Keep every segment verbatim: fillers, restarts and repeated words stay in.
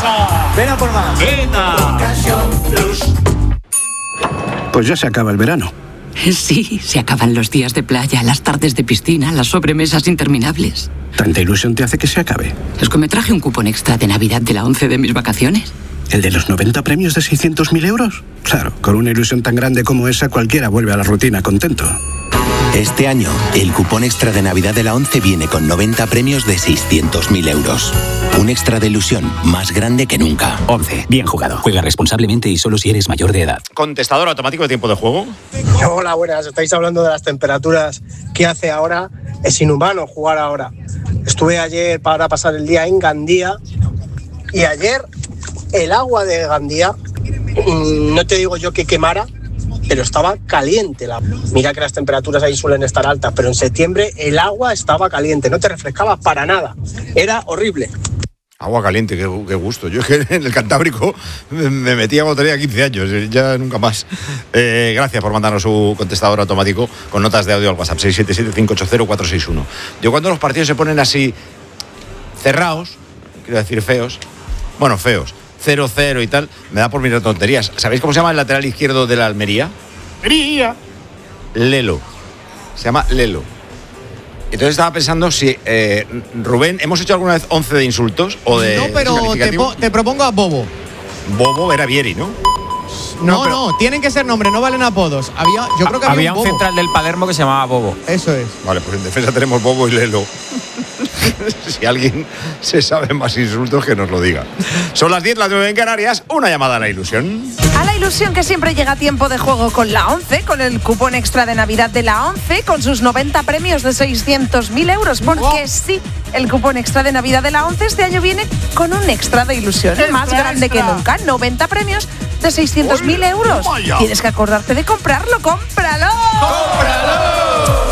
Ven a por más. Venga. Pues ya se acaba el verano. Sí, se acaban los días de playa, las tardes de piscina, las sobremesas interminables. ¿Tanta ilusión te hace que se acabe? Es que me traje un cupón extra de Navidad de la ONCE de mis vacaciones. ¿El de los noventa premios de seiscientos mil euros? Claro, con una ilusión tan grande como esa, cualquiera vuelve a la rutina contento. Este año, el cupón extra de Navidad de la ONCE viene con noventa premios de seiscientos mil euros. Un extra de ilusión más grande que nunca. ONCE, bien jugado. Juega responsablemente y solo si eres mayor de edad. ¿Contestador automático de tiempo de juego? Hola, buenas. Estáis hablando de las temperaturas que hace ahora. Es inhumano jugar ahora. Estuve ayer para pasar el día en Gandía y ayer el agua de Gandía, no te digo yo que quemara, pero estaba caliente. Mira que las temperaturas ahí suelen estar altas, pero en septiembre el agua estaba caliente, no te refrescaba para nada. Era horrible. Agua caliente, qué, qué gusto. Yo es que en el Cantábrico me metí a botería quince años, ya nunca más. Eh, gracias por mandarnos su contestador automático con notas de audio al WhatsApp seis siete siete, cinco ocho cero, cuatro seis uno. Yo cuando los partidos se ponen así cerrados, quiero decir feos, bueno, feos, cero cero y tal, me da por mirar tonterías. ¿Sabéis cómo se llama el lateral izquierdo de la Almería? Almería. Lelo. Se llama Lelo. Entonces estaba pensando si, eh, Rubén, ¿hemos hecho alguna vez once de insultos o de No, pero te, po- te propongo a Bobo. Bobo era Vieri, ¿no? No, no, pero- no, tienen que ser nombres, no valen apodos. Había, yo creo que había, había un, un Bobo. central del Palermo que se llamaba Bobo. Eso es. Vale, pues en defensa tenemos Bobo y Lelo. Si alguien se sabe más insultos, que nos lo diga. Son las diez, las nueve en Canarias. Una llamada a la ilusión. A la ilusión que siempre llega a tiempo de juego con la ONCE, con el cupón extra de Navidad de la ONCE, con sus noventa premios de seiscientos mil euros. Porque wow. sí, el cupón extra de Navidad de la ONCE este año viene con un extra de ilusión. Extra, más grande extra. que nunca. noventa premios de seiscientos mil euros. Tienes que acordarte de comprarlo. ¡Cómpralo! ¡Cómpralo!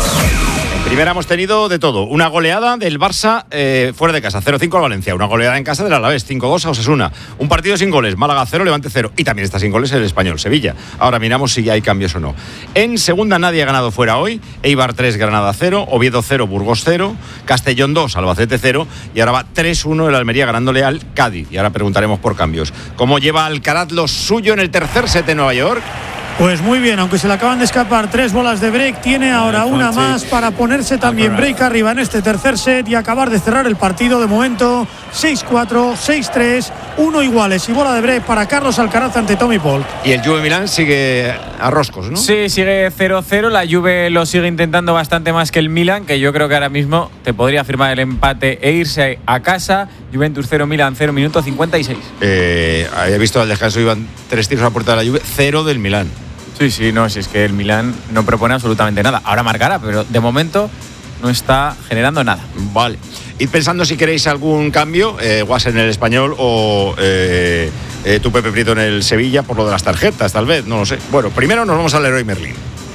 Primera hemos tenido de todo. Una goleada del Barça eh, fuera de casa, cero cinco al Valencia. Una goleada en casa del Alavés, cinco dos a Osasuna. Un partido sin goles, Málaga cero, Levante cero. Y también está sin goles el Español, Sevilla. Ahora miramos si hay cambios o no. En segunda nadie ha ganado fuera hoy. Eibar tres, Granada cero, Oviedo cero, Burgos cero, Castellón dos, Albacete cero. Y ahora va tres uno el Almería ganándole al Cádiz. Y ahora preguntaremos por cambios. ¿Cómo lleva Alcaraz lo suyo en el tercer set en Nueva York? Pues muy bien, aunque se le acaban de escapar tres bolas de break, tiene ahora una más para ponerse también break arriba en este tercer set y acabar de cerrar el partido. De momento seis cuatro, seis tres, uno iguales y bola de break para Carlos Alcaraz ante Tommy Paul. Y el Juve Milán sigue a roscos, ¿no? Sí, sigue cero cero, la Juve lo sigue intentando bastante más que el Milan, que yo creo que ahora mismo te podría firmar el empate e irse a casa. Juventus cero, Milan cero, minuto cincuenta y seis. Eh, había visto al descanso, iban tres tiros a la puerta de la Juve, cero del Milán. Sí, sí, no, si es que el Milán no propone absolutamente nada. Ahora marcará, pero de momento no está generando nada. Vale. Id pensando si queréis algún cambio, eh, Guas en el Español o eh, eh, tu Pepe Prieto en el Sevilla, por lo de las tarjetas, tal vez, no lo sé. Bueno, primero nos vamos al Leroy Merlin.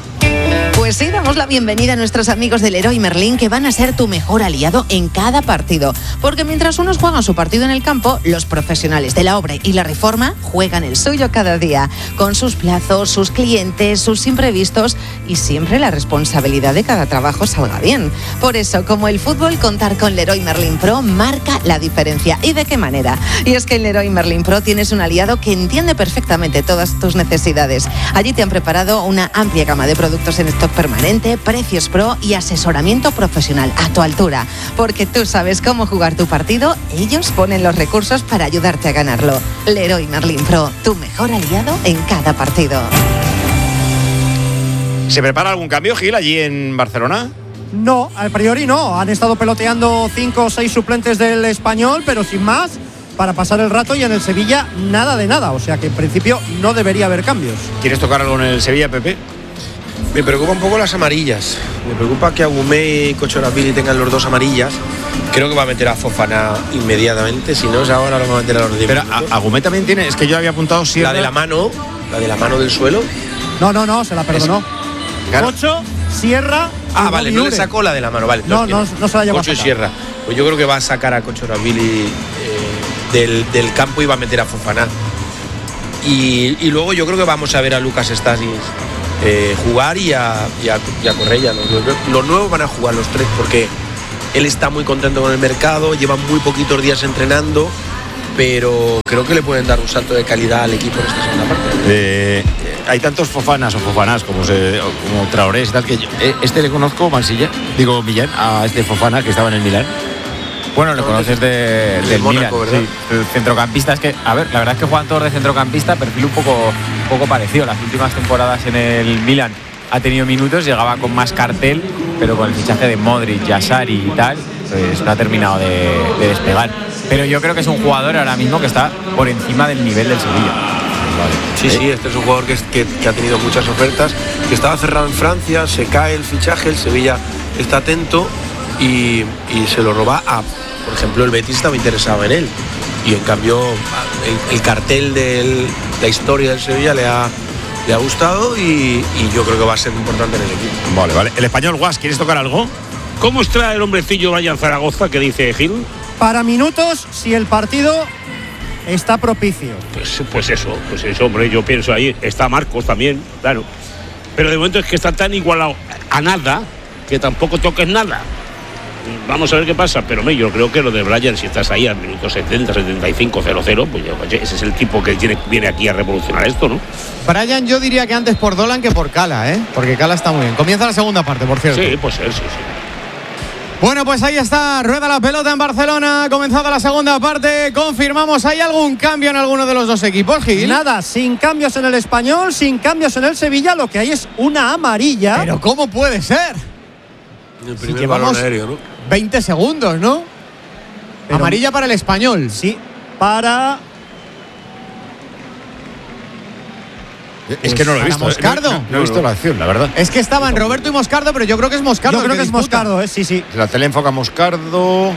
Pues sí, damos la bienvenida a nuestros amigos del Leroy Merlin, que van a ser tu mejor aliado en cada partido. Porque mientras unos juegan su partido en el campo, los profesionales de la obra y la reforma juegan el suyo cada día, con sus plazos, sus clientes, sus imprevistos y siempre la responsabilidad de cada trabajo salga bien. Por eso, como el fútbol, contar con Leroy Merlin Pro marca la diferencia. ¿Y de qué manera? Y es que en Leroy Merlin Pro tienes un aliado que entiende perfectamente todas tus necesidades. Allí te han preparado una amplia gama de productos en stock permanente, precios pro y asesoramiento profesional a tu altura. Porque tú sabes cómo jugar tu partido, ellos ponen los recursos para ayudarte a ganarlo. Leroy Merlin Pro, tu mejor aliado en cada partido. ¿Se prepara algún cambio, Gil, allí en Barcelona? No, a priori no. Han estado peloteando cinco o seis suplentes del Español, pero sin más, para pasar el rato, y en el Sevilla nada de nada. O sea que en principio no debería haber cambios. ¿Quieres tocar algo en el Sevilla, Pepe? Me preocupa un poco las amarillas. Me preocupa que Agumé y Kochoravili tengan los dos amarillas. Creo que va a meter a Fofana inmediatamente. Si no es ahora, lo va a meter a los diez Pero minutos. Agumé también tiene... Es que yo había apuntado Sierra. La de la mano, la de la mano del suelo. No, no, no, se la perdonó. Claro. Ocho, Sierra. Ah, vale, no le sacó la de la mano. Vale, no, no, no se la llevó a Ocho y sacar. Sierra. Pues yo creo que va a sacar a Kochoravili eh, del, del campo y va a meter a Fofana. Y, y luego yo creo que vamos a ver a Lucas Stasis Eh, jugar y a, y a, y a Correia. Los, los nuevos van a jugar los tres porque él está muy contento con el mercado, lleva muy poquitos días entrenando pero creo que le pueden dar un salto de calidad al equipo en esta segunda parte. Eh, hay tantos Fofanas o Fofanás como, se, como Traorés y tal, que yo, eh, este le conozco, Mansilla, digo Millán, a este Fofana que estaba en el Milán. Bueno, lo conoces de, del Mónaco, Milan, ¿verdad? sí. El centrocampista es que, a ver, la verdad es que juegan todos de centrocampista, perfil un poco, un poco parecido. Las últimas temporadas en el Milan ha tenido minutos, llegaba con más cartel, pero con el fichaje de Modric, Yassari y tal, pues no ha terminado de, de despegar. Pero yo creo que es un jugador ahora mismo que está por encima del nivel del Sevilla. Sí, sí, este es un jugador que, es- que- que ha tenido muchas ofertas, que estaba cerrado en Francia, se cae el fichaje, el Sevilla está atento y, y se lo roba a, por ejemplo, el Betis estaba interesado en él y en cambio el, el cartel de la historia del Sevilla le ha, le ha gustado y, y yo creo que va a ser importante en el equipo. Vale, vale. El español, Guas, ¿quieres tocar algo? ¿Cómo está el hombrecillo Brian Zaragoza que dice Gil? Para minutos, si el partido está propicio. Pues, pues eso, pues eso, hombre, yo pienso ahí, está Marcos también, claro. Pero de momento es que está tan igualado a nada que tampoco toques nada. Vamos a ver qué pasa, pero hombre, yo creo que lo de Brian, si estás ahí al minuto setenta, setenta y cinco, cero cero, pues yo, oye, ese es el tipo que tiene, viene aquí a revolucionar esto, ¿no? Brian, yo diría que antes por Dolan que por Cala, ¿eh? Porque Cala está muy bien. Comienza la segunda parte, por cierto. Sí, puede ser, sí, sí. Bueno, pues ahí está, rueda la pelota en Barcelona, ha comenzado la segunda parte, confirmamos, ¿hay algún cambio en alguno de los dos equipos, Gil? Nada, sin cambios en el Español, sin cambios en el Sevilla, lo que hay es una amarilla. Pero ¿cómo puede ser? El Si primer llevamos balón aéreo, ¿no? veinte segundos, ¿no? Pero- Amarilla para el Español. Sí, para... Es que no lo he para visto. ¿eh? Moscardo. No, no, no he visto la acción, la verdad. Es que estaban Roberto y Moscardo, pero yo creo que es Moscardo. Yo creo el que es disputa. Moscardo, ¿eh? Sí, sí. La tele enfoca a Moscardo.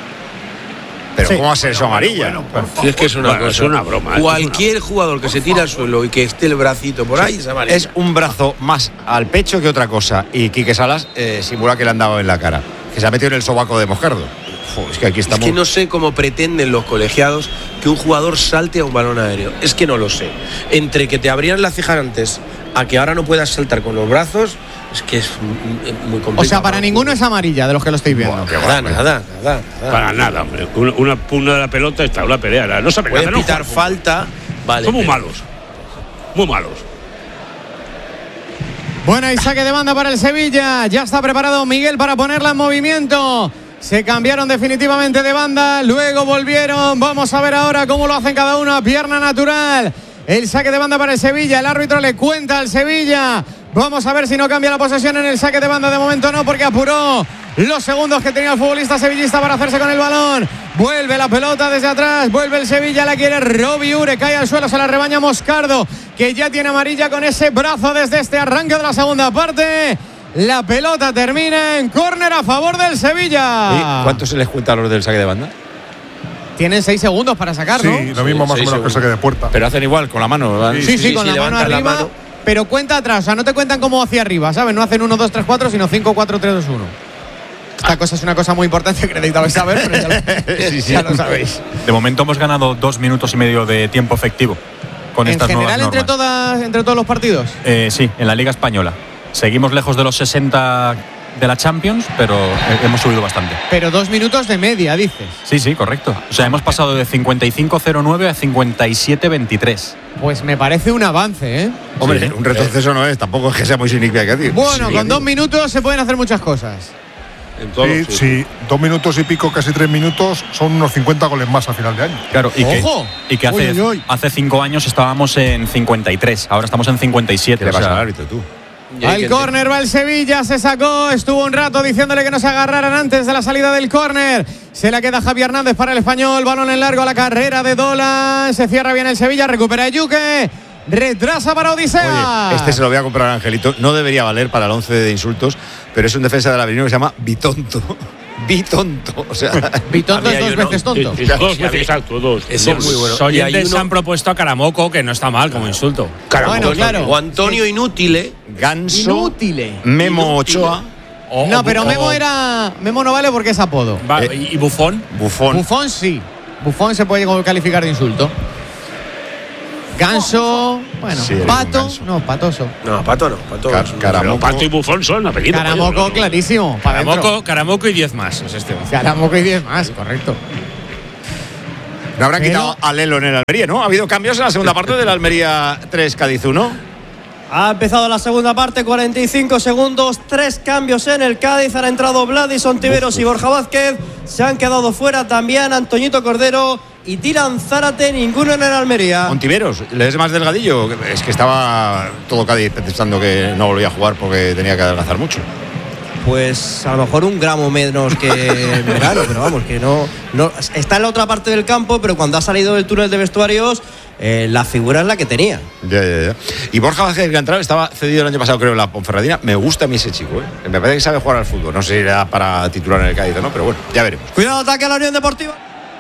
Pero Sí. ¿cómo va a ser eso amarilla? Sí, es que es una Bueno, cosa. es una broma, ¿eh? Cualquier jugador que se tira al suelo y que esté el bracito por ahí es amarilla. Es un brazo más al pecho que otra cosa. Y Quique Salas eh, simula que le han dado en la cara. Que se ha metido en el sobaco de Moscardo. Uf, es que aquí Es estamos. que no sé cómo pretenden los colegiados que un jugador salte a un balón aéreo. Es que no lo sé. Entre que te abrían la ceja antes a que ahora no puedas saltar con los brazos, es que es muy muy complicado. O sea, para ninguno es amarilla de los que lo estáis viendo. Nada, nada, nada, nada. Para nada, hombre. Una, una pugna de la pelota está una pelea. No sabe Puede nada, no pitar juega. falta, vale. Son muy pero- malos. Muy malos. Bueno, y saque de banda para el Sevilla. Ya está preparado Miguel para ponerla en movimiento. Se cambiaron definitivamente de banda, luego volvieron. Vamos a ver ahora cómo lo hacen cada uno a pierna natural. El saque de banda para el Sevilla. El árbitro le cuenta al Sevilla. Vamos a ver si no cambia la posesión en el saque de banda. De momento no, porque apuró los segundos que tenía el futbolista sevillista para hacerse con el balón. Vuelve la pelota desde atrás. Vuelve el Sevilla, la quiere Robi Ure. Cae al suelo, se la rebaña Moscardo, que ya tiene amarilla con ese brazo desde este arranque de la segunda parte. La pelota termina en córner a favor del Sevilla. Oye, ¿cuánto se les cuenta a los del saque de banda? Tienen seis segundos para sacar, ¿no? Sí, lo mismo más o menos que el saque de puerta. Pero hacen igual, con la mano, ¿verdad? Sí, sí, con la mano arriba, pero cuenta atrás. O sea, no te cuentan como hacia arriba, ¿sabes? No hacen uno, dos, tres, cuatro, sino cinco, cuatro, tres, dos, uno. Esta cosa es una cosa muy importante que necesitabais saber, pero ya lo, Sí, sí. ya lo sabéis. De momento hemos ganado dos minutos y medio de tiempo efectivo con En estas general, nuevas entre, normas. todas, entre todos los partidos. Eh, sí, en la Liga Española. Seguimos lejos de los sesenta de la Champions, pero eh, hemos subido bastante. Pero dos minutos de media, dices. Sí, sí, correcto. O sea, hemos pasado de cincuenta y cinco cero nueve a cincuenta y siete veintitrés. Pues me parece un avance, ¿eh? Hombre, Sí. un retroceso no es, tampoco es que sea muy significativo. Bueno, Sí. con dos minutos se pueden hacer muchas cosas. Sí, sí, dos minutos y pico, casi tres minutos, son unos cincuenta goles más a final de año. Claro, y que, ¡Ojo! y que hace, Uy, uy, uy. hace cinco años estábamos en cincuenta y tres, ahora estamos en cincuenta y siete. ¿Qué le o pasa sea, al árbitro, tú? Al córner va el Sevilla, se sacó, estuvo un rato diciéndole que no se agarraran antes de la salida del córner. Se la queda Javi Hernández para el Español, balón en largo a la carrera de Dolan, se cierra bien el Sevilla, recupera Yuque, retrasa para Odisea. Oye, este se lo voy a comprar a Angelito. No debería valer para el once de insultos, pero es un defensa del Avenida que se llama Bitonto. Bitonto. O sea, Bitonto es dos veces tonto. Sí, sí, dos veces exacto, dos. Ese es muy bueno. Los Y hay oyentes uno- han propuesto a Caramoco, que no está mal como insulto. Bueno, claro. O Antonio Inútile. Ganso, Inútile. Memo Ochoa, O- No, o- pero o- Memo era. Memo no vale porque es apodo. Va, Eh, ¿Y Bufón? Bufón. Bufón sí. Bufón se puede calificar de insulto. Ganso. Bueno, Sí, eres un Pato. ganso. No, Patoso. No, Pato no. Pato Car- es un- Caramoco. Pero Pato y Bufón son apellidos. Caramoco, coño. clarísimo. pa' dentro. Caramoco, Caramoco y diez más. Es este. Caramoco y diez más, correcto. No habrán quitado a Lelo en el Almería, ¿no? Ha habido cambios en la segunda parte del Almería tres Cádiz uno. Ha empezado la segunda parte, cuarenta y cinco segundos, tres cambios en el Cádiz. Han entrado Vladis Ontiveros y Borja Vázquez. Se han quedado fuera también Antoñito Cordero y Dylan Zárate, ninguno en el Almería. Ontiveros, ¿le es más delgadillo? Es que estaba todo Cádiz pensando que no volvía a jugar porque tenía que adelgazar mucho. Pues a lo mejor un gramo menos que en verano, pero vamos, que no, no. Está en la otra parte del campo, pero cuando ha salido del túnel de vestuarios, eh, la figura es la que tenía. Ya, ya, ya. Y Borja Vázquez, que ha entrado, estaba cedido el año pasado, creo, en la Ponferradina. Me gusta a mí ese chico, ¿eh? Me parece que sabe jugar al fútbol. No sé si era para titular en el Cádiz o no, pero bueno, ya veremos. Cuidado, ataque a la Unión Deportiva.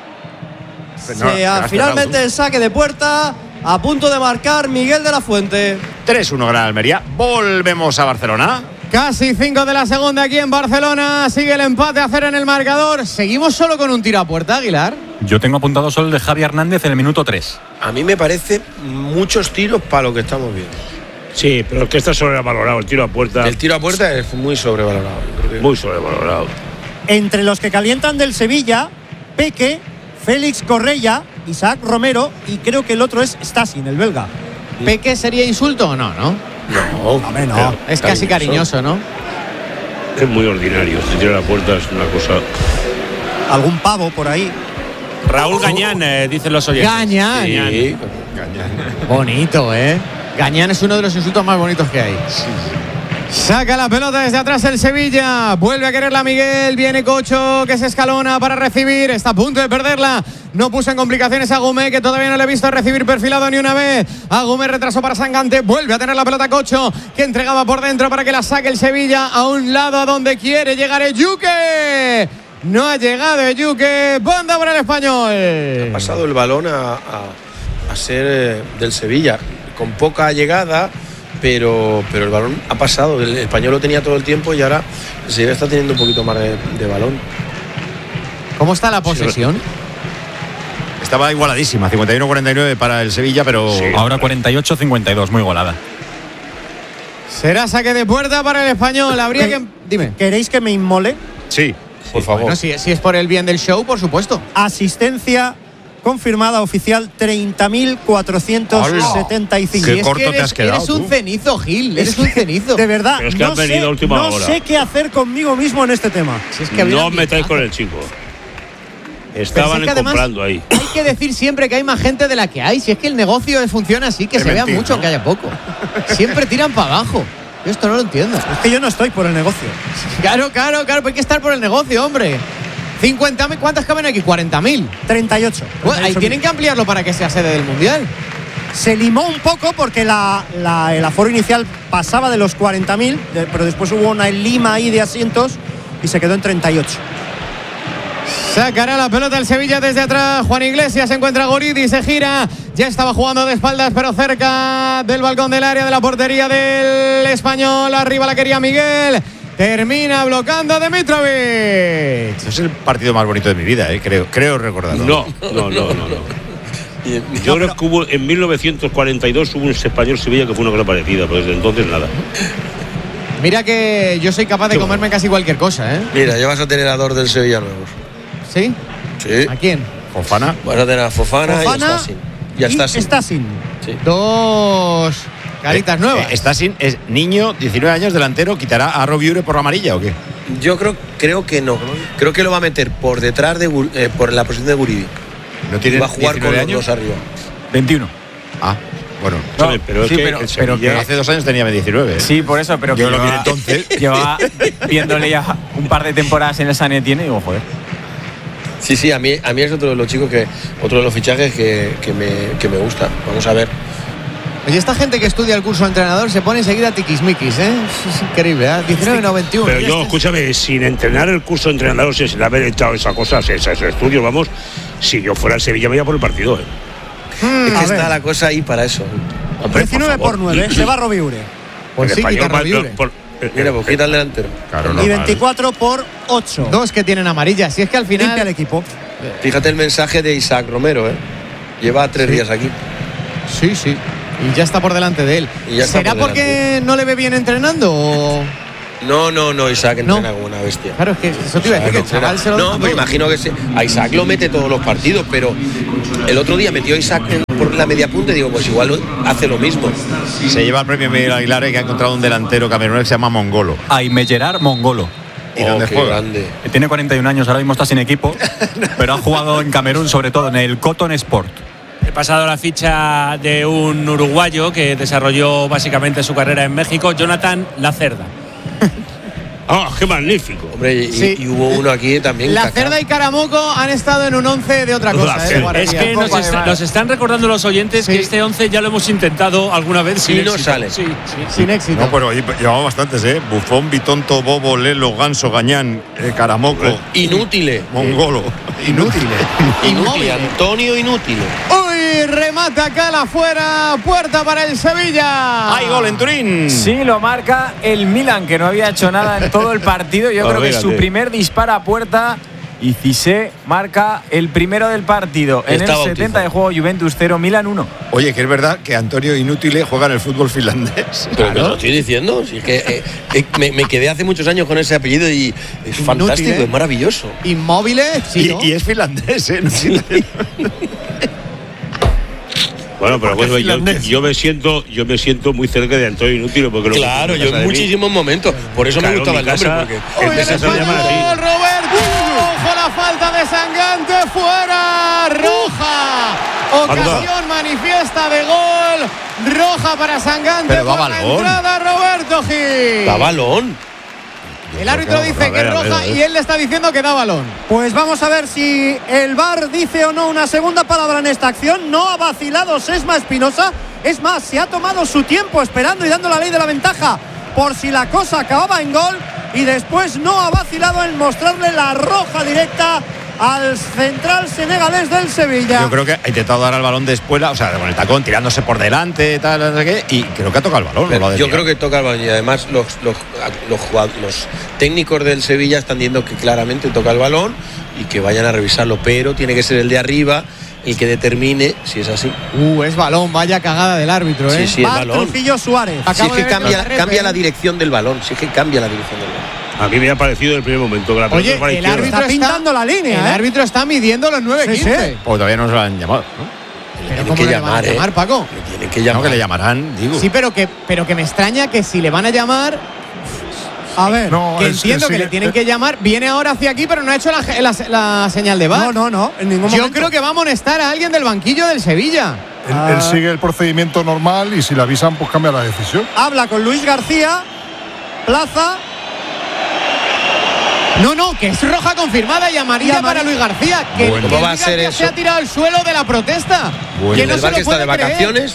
No, Se, a, finalmente el saque de puerta, a punto de marcar Miguel de la Fuente. tres uno Gran Almería. Volvemos a Barcelona. Casi cinco de la segunda aquí en Barcelona. Sigue el empate a cero en el marcador. Seguimos solo con un tiro a puerta, Aguilar. Yo tengo apuntado solo el de Javi Hernández en el minuto tres. A mí me parece muchos tiros para lo que estamos viendo. Sí, pero es que está sobrevalorado el tiro a puerta. El tiro a puerta es muy sobrevalorado. Creo que... Muy sobrevalorado. Entre los que calientan del Sevilla, Peque, Félix Correia, Isaac Romero y creo que el otro es Stasin, el belga. ¿Peque sería insulto o no, no? No, a ver, no. Es casi cariñoso, ¿no? Es muy ordinario. Si tira a la puerta es una cosa. Algún pavo por ahí. Raúl Gañán, eh, dicen los oyentes. Gañán. Sí. Gañán. Bonito, ¿eh? Gañán es uno de los insultos más bonitos que hay. Sí. Saca la pelota desde atrás el Sevilla. Vuelve a quererla Miguel. Viene Cocho, que se escalona para recibir. Está a punto de perderla. No puso en complicaciones a Agumé, que todavía no le he visto recibir perfilado ni una vez. Agumé retrasó para Sangante. Vuelve a tener la pelota Cocho, que entregaba por dentro para que la saque el Sevilla a un lado a donde quiere llegar el Yuque. No ha llegado el Yuque. Banda para el Español. Ha pasado el balón a, a, a ser eh, del Sevilla. Con poca llegada. Pero, pero el balón ha pasado. El Español lo tenía todo el tiempo y ahora el Sevilla está teniendo un poquito más de, de balón. ¿Cómo está la posesión? Estaba igualadísima, cincuenta y uno a cuarenta y nueve para el Sevilla, pero sí, ahora cuarenta y ocho a cincuenta y dos, muy igualada. Será saque de puerta para el Español. Habría que... Dime. ¿Queréis que me inmole? Sí, por sí, favor. Bueno, si, si es por el bien del show, por supuesto. Asistencia confirmada oficial treinta mil cuatrocientos setenta y cinco. Qué es corto que eres, te has quedado. Eres un tú. cenizo, Gil. Eres un cenizo. De verdad, Pero es que no, has venido sé, a última no hora. sé qué hacer conmigo mismo en este tema. Si es que No os metáis con el chico. Estaban es que además comprando ahí. Hay que decir siempre que hay más gente de la que hay. Si es que el negocio funciona así, que Es se mentir, vea mucho, ¿no? que haya poco. Siempre tiran para abajo. Yo esto no lo entiendo. Es que yo no estoy por el negocio. Claro, claro, claro. Hay que estar por el negocio, hombre. cincuenta mil, ¿cuántas caben aquí? cuarenta mil. treinta y ocho. Bueno, ahí tienen que ampliarlo para que sea sede del Mundial. Se limó un poco porque la, la, el aforo inicial pasaba de los cuarenta mil, pero después hubo una lima ahí de asientos y se quedó en treinta y ocho. Sacará la pelota el Sevilla desde atrás. Juan Iglesias se encuentra a Goridi, se gira. Ya estaba jugando de espaldas, pero cerca del balcón del área de la portería del Español. Arriba la quería Miguel. Termina bloqueando a Dimitrovic. Es el partido más bonito de mi vida, eh, creo, creo recordarlo. No, no, no, no, no. Yo creo que hubo en mil novecientos cuarenta y dos hubo un Español Sevilla que fue una cosa parecida, pero desde entonces nada. Mira que yo soy capaz de comerme casi cualquier cosa, ¿eh? Mira, ya vas a tener a dos del Sevilla nuevos. ¿Sí? Sí. ¿A quién? Fofana. Vas a tener a Fofana, Fofana y a Stasin. Y a y Stasin. Stasin. Sí. Dos caritas Eh, nuevas. eh, Stasin es niño, diecinueve años, delantero. ¿Quitará a Robiure por la amarilla o qué? Yo creo, creo que no. Creo que lo va a meter por detrás de Gur- eh, por la posición de Guridi. ¿No tiene Va a jugar con diecinueve los años? dos arriba. veintiuno. Ah, bueno. No, Hombre, pero sí, es que pero- el pero Sevilla- que- Hace dos años tenía diecinueve. ¿eh? Sí, por eso, pero Yo que lo vi lleva- entonces. lleva viéndole ya un par de temporadas en el San Etienne y digo, joder. Sí, sí, a mí, a mí es otro de los chicos que, otro de los fichajes que, que, me, que me gusta. Vamos a ver. Oye, esta gente que estudia el curso de entrenador se pone enseguida tiquismiquis, ¿eh? Es increíble, ¿eh? diecinueve no veintiuno. Pero yo, escúchame, sin entrenar el curso de entrenador, sin haber echado esas cosas, esos estudios, vamos, si yo fuera al Sevilla me iba por el partido, ¿eh? Hmm, es a que ver. está la cosa ahí para eso. Hombre, diecinueve por nueve, se va Robiure. Pues El sí, español quita va- Robiure. por- eh, Mira, pues quita el delantero. Claro, Y normal. veinticuatro por ocho. Dos que tienen amarillas. Si es que al Limpia el final. equipo. Fíjate el mensaje de Isaac Romero, ¿eh? Lleva tres Sí. días aquí. Sí, sí. Y ya está por delante de él. Y ya está ¿Será por porque no le ve bien entrenando? O... No, no, no, Isaac entrena como una bestia. Claro, es que eso te iba a decir, que el chaval se lo No, deja pues todo. imagino que se, a Isaac lo mete todos los partidos, pero el otro día metió a Isaac en- por la media punta y digo, pues igual hace lo mismo. Se lleva el premio Miguel Aguilar, que ha encontrado un delantero camerunés que se llama Mongolo. Aimellerar Mongolo. ¿Y dónde qué juega? grande. Tiene cuarenta y un años, ahora mismo está sin equipo, pero ha jugado en Camerún, sobre todo en el Cotton Sport. He pasado la ficha de un uruguayo que desarrolló básicamente su carrera en México, Jonathan Lacerda. ¡Ah, qué magnífico! Hombre, y, Sí. y hubo uno aquí también. La Kaká. Cerda y Caramoco han estado en un once de otra cosa. La ¿eh? Cerda. Guardería. Es que nos, está- nos están recordando los oyentes Sí. que este once ya lo hemos intentado alguna vez sin Y no éxito. sale. Sí, sí. Sin éxito. No, pero oye, llevamos bastantes, ¿eh? Bufón, Bitonto, Bobo, Lelo, Ganso, Gañán, eh, Caramoco, Inútiles. Mongolo. Inútiles. Inútil, Antonio Inútil. Uy, remata Cala afuera, puerta para el Sevilla. ¡Hay gol en Turín! Sí, lo marca el Milan, que no había hecho nada en todo el partido. Yo Ah, creo que es su fíjate. primer disparo a puerta. Y Cissé marca el primero del partido. En Está el bautizado. setenta de juego, Juventus cero, Milan uno. Oye, que es verdad que Antonio Inútil juega en el fútbol finlandés. Pero que lo estoy diciendo, si es que eh, eh, me, me quedé hace muchos años con ese apellido y es fantástico, ¿eh? es maravilloso. Inmóviles, sí, Y, ¿no? y es finlandés, ¿eh? Bueno, pero Porque bueno, es yo, finlandés. yo me siento, yo me siento muy cerca de Antonio Inútil porque lo Claro, conozco yo casa en de mí. muchísimos momentos. Por eso Claro, me gustaba mi el nombre. casa- Porque el Uy, de el esa se llama así. español, Roberto. Ojo la falta de Sangante, fuera, roja. Ocasión manifiesta de gol, roja para Sangante. Pero da por la balón. entrada, Roberto Gil. da balón. El árbitro dice A que es ver, a ver, roja a ver. y él le está diciendo que da balón. Pues vamos a ver si el V A R dice o no una segunda palabra en esta acción. No ha vacilado Sesma Espinosa. Es más, se ha tomado su tiempo esperando y dando la ley de la ventaja por si la cosa acababa en gol. Y después no ha vacilado en mostrarle la roja directa al central senegalés del Sevilla. Yo creo que ha intentado dar al balón de espuela, o sea, con el tacón tirándose por delante, tal, no sé qué, y creo que ha tocado el balón. Pero no lo ha yo desviado. creo que toca el balón y además los, los, los, jugad- los técnicos del Sevilla están diciendo que claramente toca el balón y que vayan a revisarlo, pero tiene que ser el de arriba el que determine si es así. Uh, es balón, vaya cagada del árbitro, ¿eh? Sí, sí, es Va balón. Trujillo Suárez. Si Acabo es de que ver cambia, la red, cambia ¿eh? la dirección del balón, si es que cambia la dirección del balón. A mí me ha parecido el primer momento que la pelota Oye, fue a la el izquierda. árbitro Está pintando la línea, El ¿eh? árbitro está midiendo los nueve quince. Sí, sí. Pues todavía no se lo han llamado, ¿no? Pero Tienen ¿cómo que le van a llamar, ¿eh? llamar, Paco? Le tienen que No, llamar. que le llamarán, digo. Sí, pero que, pero que me extraña que si le van a llamar, A ver. No, que es- entiendo es- que sí, le tienen eh, que llamar, viene ahora hacia aquí, pero no ha hecho la, la- la señal de V A R. No, no, no, en ningún Yo momento. creo que va a amonestar a alguien del banquillo del Sevilla. Él, Ah. él sigue el procedimiento normal y si le avisan, pues cambia la decisión. Habla con Luis García. Plaza. No, no, que es roja confirmada y amarilla Y amarilla. para Luis García. Que, Bueno. que ¿Cómo va a Luis ser García eso? se ha tirado al suelo de la protesta. Bueno. que ¿El no del se Bar lo que está de puede creer. vacaciones?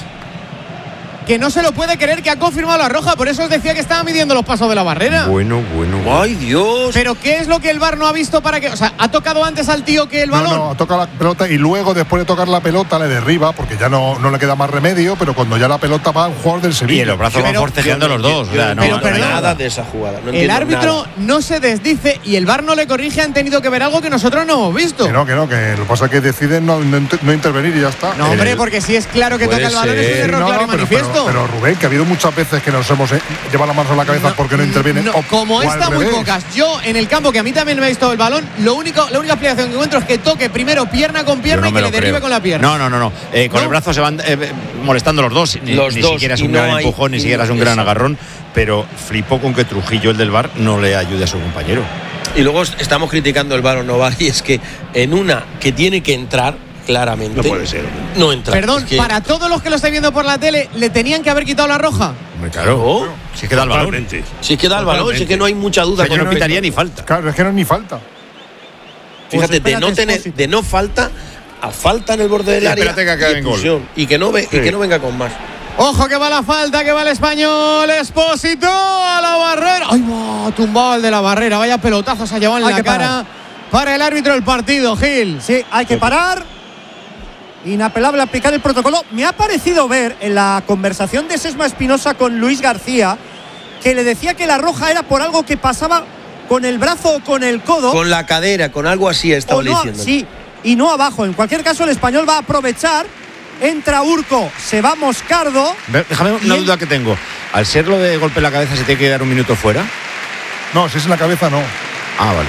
Que no se lo puede creer que ha confirmado la roja. Por eso os decía que estaba midiendo los pasos de la barrera. Bueno, bueno. ¡Ay, Dios! Pero ¿qué es lo que el V A R no ha visto para que...? O sea, ¿ha tocado antes al tío que el No, balón? no, toca la pelota y luego, después de tocar la pelota, le derriba porque ya no, no le queda más remedio. Pero cuando ya la pelota va a un jugador del Y Sevilla. en los brazos van Pero- forcejeando los dos. o sea, no, pero no hay perdón. nada. Nada de esa jugada. No el entiendo árbitro nada. no se desdice y el V A R no le corrige. Han tenido que ver algo que nosotros no hemos visto. Que no, que no, que lo que pasa es que deciden no, no, no intervenir y ya está. No, hombre, Eh, porque si es claro que Puede toca el balón, es un ser. error no, claro no, y pero, manifiesto. pero, pero, Rubén, que ha habido muchas veces que nos hemos eh, llevado la mano a la cabeza porque no intervienen. No, o- como o al esta, muy revés. pocas. Yo en el campo, que a mí también me ha visto el balón, lo único, la única explicación que encuentro es que toque primero pierna con Yo pierna no y me que lo le derribe creo. con la pierna. No, no, no, no. Eh, con ¿No? el brazo se van eh, molestando los dos. Ni, Los ni dos, siquiera es y un no gran hay- empujón, ni y- siquiera es un gran exacto. agarrón. Pero flipó con que Trujillo, el del V A R, no le ayude a su compañero. Y luego estamos criticando el VAR o no VAR y es que en una que tiene que entrar claramente No puede ser. no entra. Perdón, Es que- para todos los que lo estáis viendo por la tele, ¿le tenían que haber quitado la roja? Hombre, claro. Si es que da el balón. Totalmente. Si es que da el balón, si es que no hay mucha duda. O sea, yo con no respecto- pitaría ni falta. Claro, es que no es ni falta. Fíjate, de espérate, no tener, Expósito. de no falta a falta en el borde del Y área. espérate que acabe y en gol. expulsión. Y que no ve, y que no venga con más. Ojo que va la falta, que va el español. Expósito a la barrera. ¡Ay, va! Tumbado el de la barrera. Vaya pelotazo se ha llevado en Hay la que cara. parar. Para el árbitro del partido, Gil. Sí, hay que parar. Inapelable aplicar el protocolo. Me ha parecido ver en la conversación de Sesma Espinosa con Luis García que le decía que la roja era por algo que pasaba con el brazo o con el codo. Con la cadera, con algo así estaba o no, diciendo. sí, y no abajo. En cualquier caso, el español va a aprovechar. Entra Urco, se va Moscardo. Ve- Déjame Y una él- duda que tengo. Al ser lo de golpe en la cabeza, ¿se tiene que dar un minuto fuera? No, si es en la cabeza, no. Ah, vale.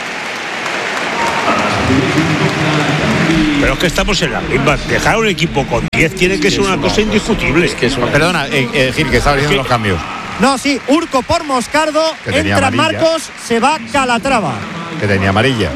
Pero es que estamos en la misma. Dejar a un equipo con diez tiene que ser una cosa indiscutible. Es que es una... Perdona, eh, eh, Gil, que estaba diciendo los cambios. No, sí, Urco por Moscardo, entra Marcos, se va Calatrava. Que tenía amarilla.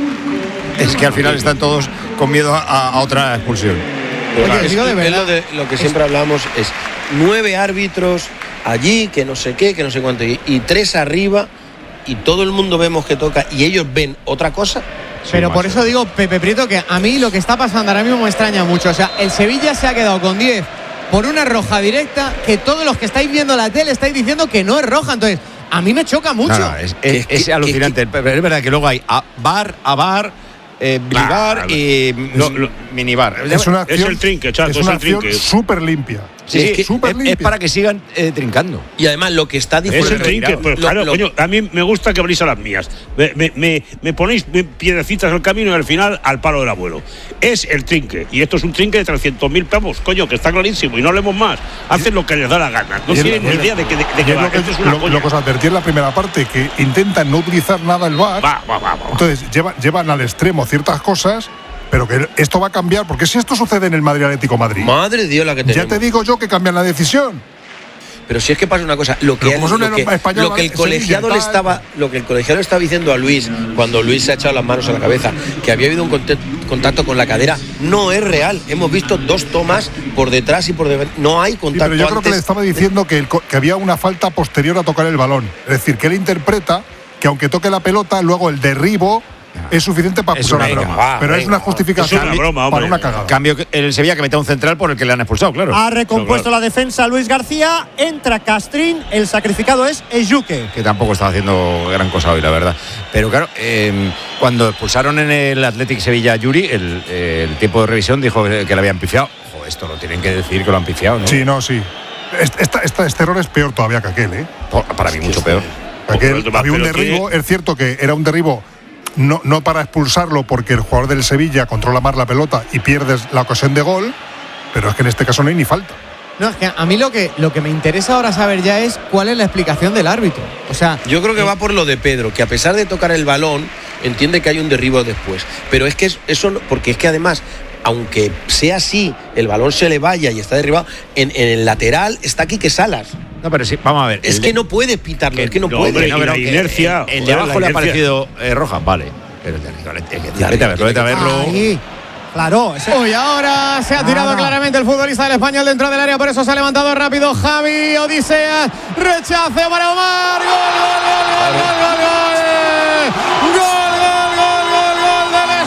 Es que al final están todos con miedo a, a otra expulsión. Oye, es, de verdad, es lo, de, lo que siempre hablamos es nueve árbitros allí, que no sé qué, que no sé cuánto, y, y tres arriba, y todo el mundo vemos que toca, y ellos ven otra cosa. Pero sí, por eso digo, Pepe Prieto, que a mí lo que está pasando ahora mismo me extraña mucho. O sea, el Sevilla se ha quedado con diez por una roja directa, que todos los que estáis viendo la tele estáis diciendo que no es roja. Entonces, a mí me choca mucho. No, no, es, es, es, es alucinante. Que, que, es verdad que luego hay a bar, a bar, eh, bilibar y no, no, minibar. Es, una acción, es el trinque, chato, es una es el acción súper limpia. Sí, sí, es, que super es, es para que sigan eh, trincando. Y además lo que está diciendo es el trinque, pues lo, claro, lo, coño, a mí me gusta que abrís a las mías. Me, me, me, me ponéis piedrecitas al camino y al final al palo del abuelo. Es el trinque. Y esto es un trinque de trescientos mil pavos, coño, que está clarísimo y no leemos más. Hacen lo que les da la gana. No tienen ni idea de que, de, de que va. Lo que, esto es una lo, lo que os advertí en la primera parte, que intentan no utilizar nada el V A R. Va, va, va, va, entonces llevan, llevan al extremo ciertas cosas. Pero que esto va a cambiar, porque si esto sucede en el Madrid Atlético Madrid. Madre Dios, la que tenemos. Ya te digo yo que cambian la decisión. Pero si es que pasa una cosa, lo que, él, lo que, español, lo que el colegiado le estaba, lo que el colegiado estaba diciendo a Luis cuando Luis se ha echado las manos a la cabeza, que había habido un contacto con la cadera, no es real. Hemos visto dos tomas por detrás y por detrás. No hay contacto. Sí, pero yo creo antes que le estaba diciendo que, el, que había una falta posterior a tocar el balón. Es decir, que él interpreta que aunque toque la pelota, luego el derribo es suficiente para acusar una broma. Va, pero venga, es una justificación es una broma, para una cagada. Cambio el Sevilla que mete a un central por el que le han expulsado, claro. Ha recompuesto claro. la defensa Luis García, entra Castrín, el sacrificado es Ejuke. Que tampoco estaba haciendo gran cosa hoy, la verdad. Pero claro, eh, cuando expulsaron en el Athletic Sevilla a Yuri, el, eh, el tiempo de revisión dijo que, que le habían pifiado. Ojo, esto lo tienen que decir que lo han pifiado, ¿no? Sí, no, sí. Esta, esta, este error es peor todavía que aquel, ¿eh? Para mí mucho este, peor. Aquel, había un derribo, que... es cierto que era un derribo No, no para expulsarlo porque el jugador del Sevilla controla más la pelota y pierdes la ocasión de gol, pero es que en este caso no hay ni falta. No, es que a mí lo que, lo que me interesa ahora saber ya es cuál es la explicación del árbitro. O sea, yo creo que eh, va por lo de Pedro, que a pesar de tocar el balón, entiende que hay un derribo después. Pero es que eso, porque es que además, aunque sea así, el balón se le vaya y está derribado, en, en el lateral está Quique Salas. No, pero sí, vamos a ver. Es que no puede pitarlo, que, es que no, no puede. Hombre, no, pero la inercia. El, el de abajo le ha parecido eh, roja, vale. Pero vete a verlo, vete a verlo. Ahí. Claro. Ese... Uy, ahora se ha tirado ah, no. claramente el futbolista del Español dentro del área, por eso se ha levantado rápido Javi Odisea. Rechace para Omar. Gol, gol, gol, gol, gol, gol. Gol, gol, gol, gol, gol del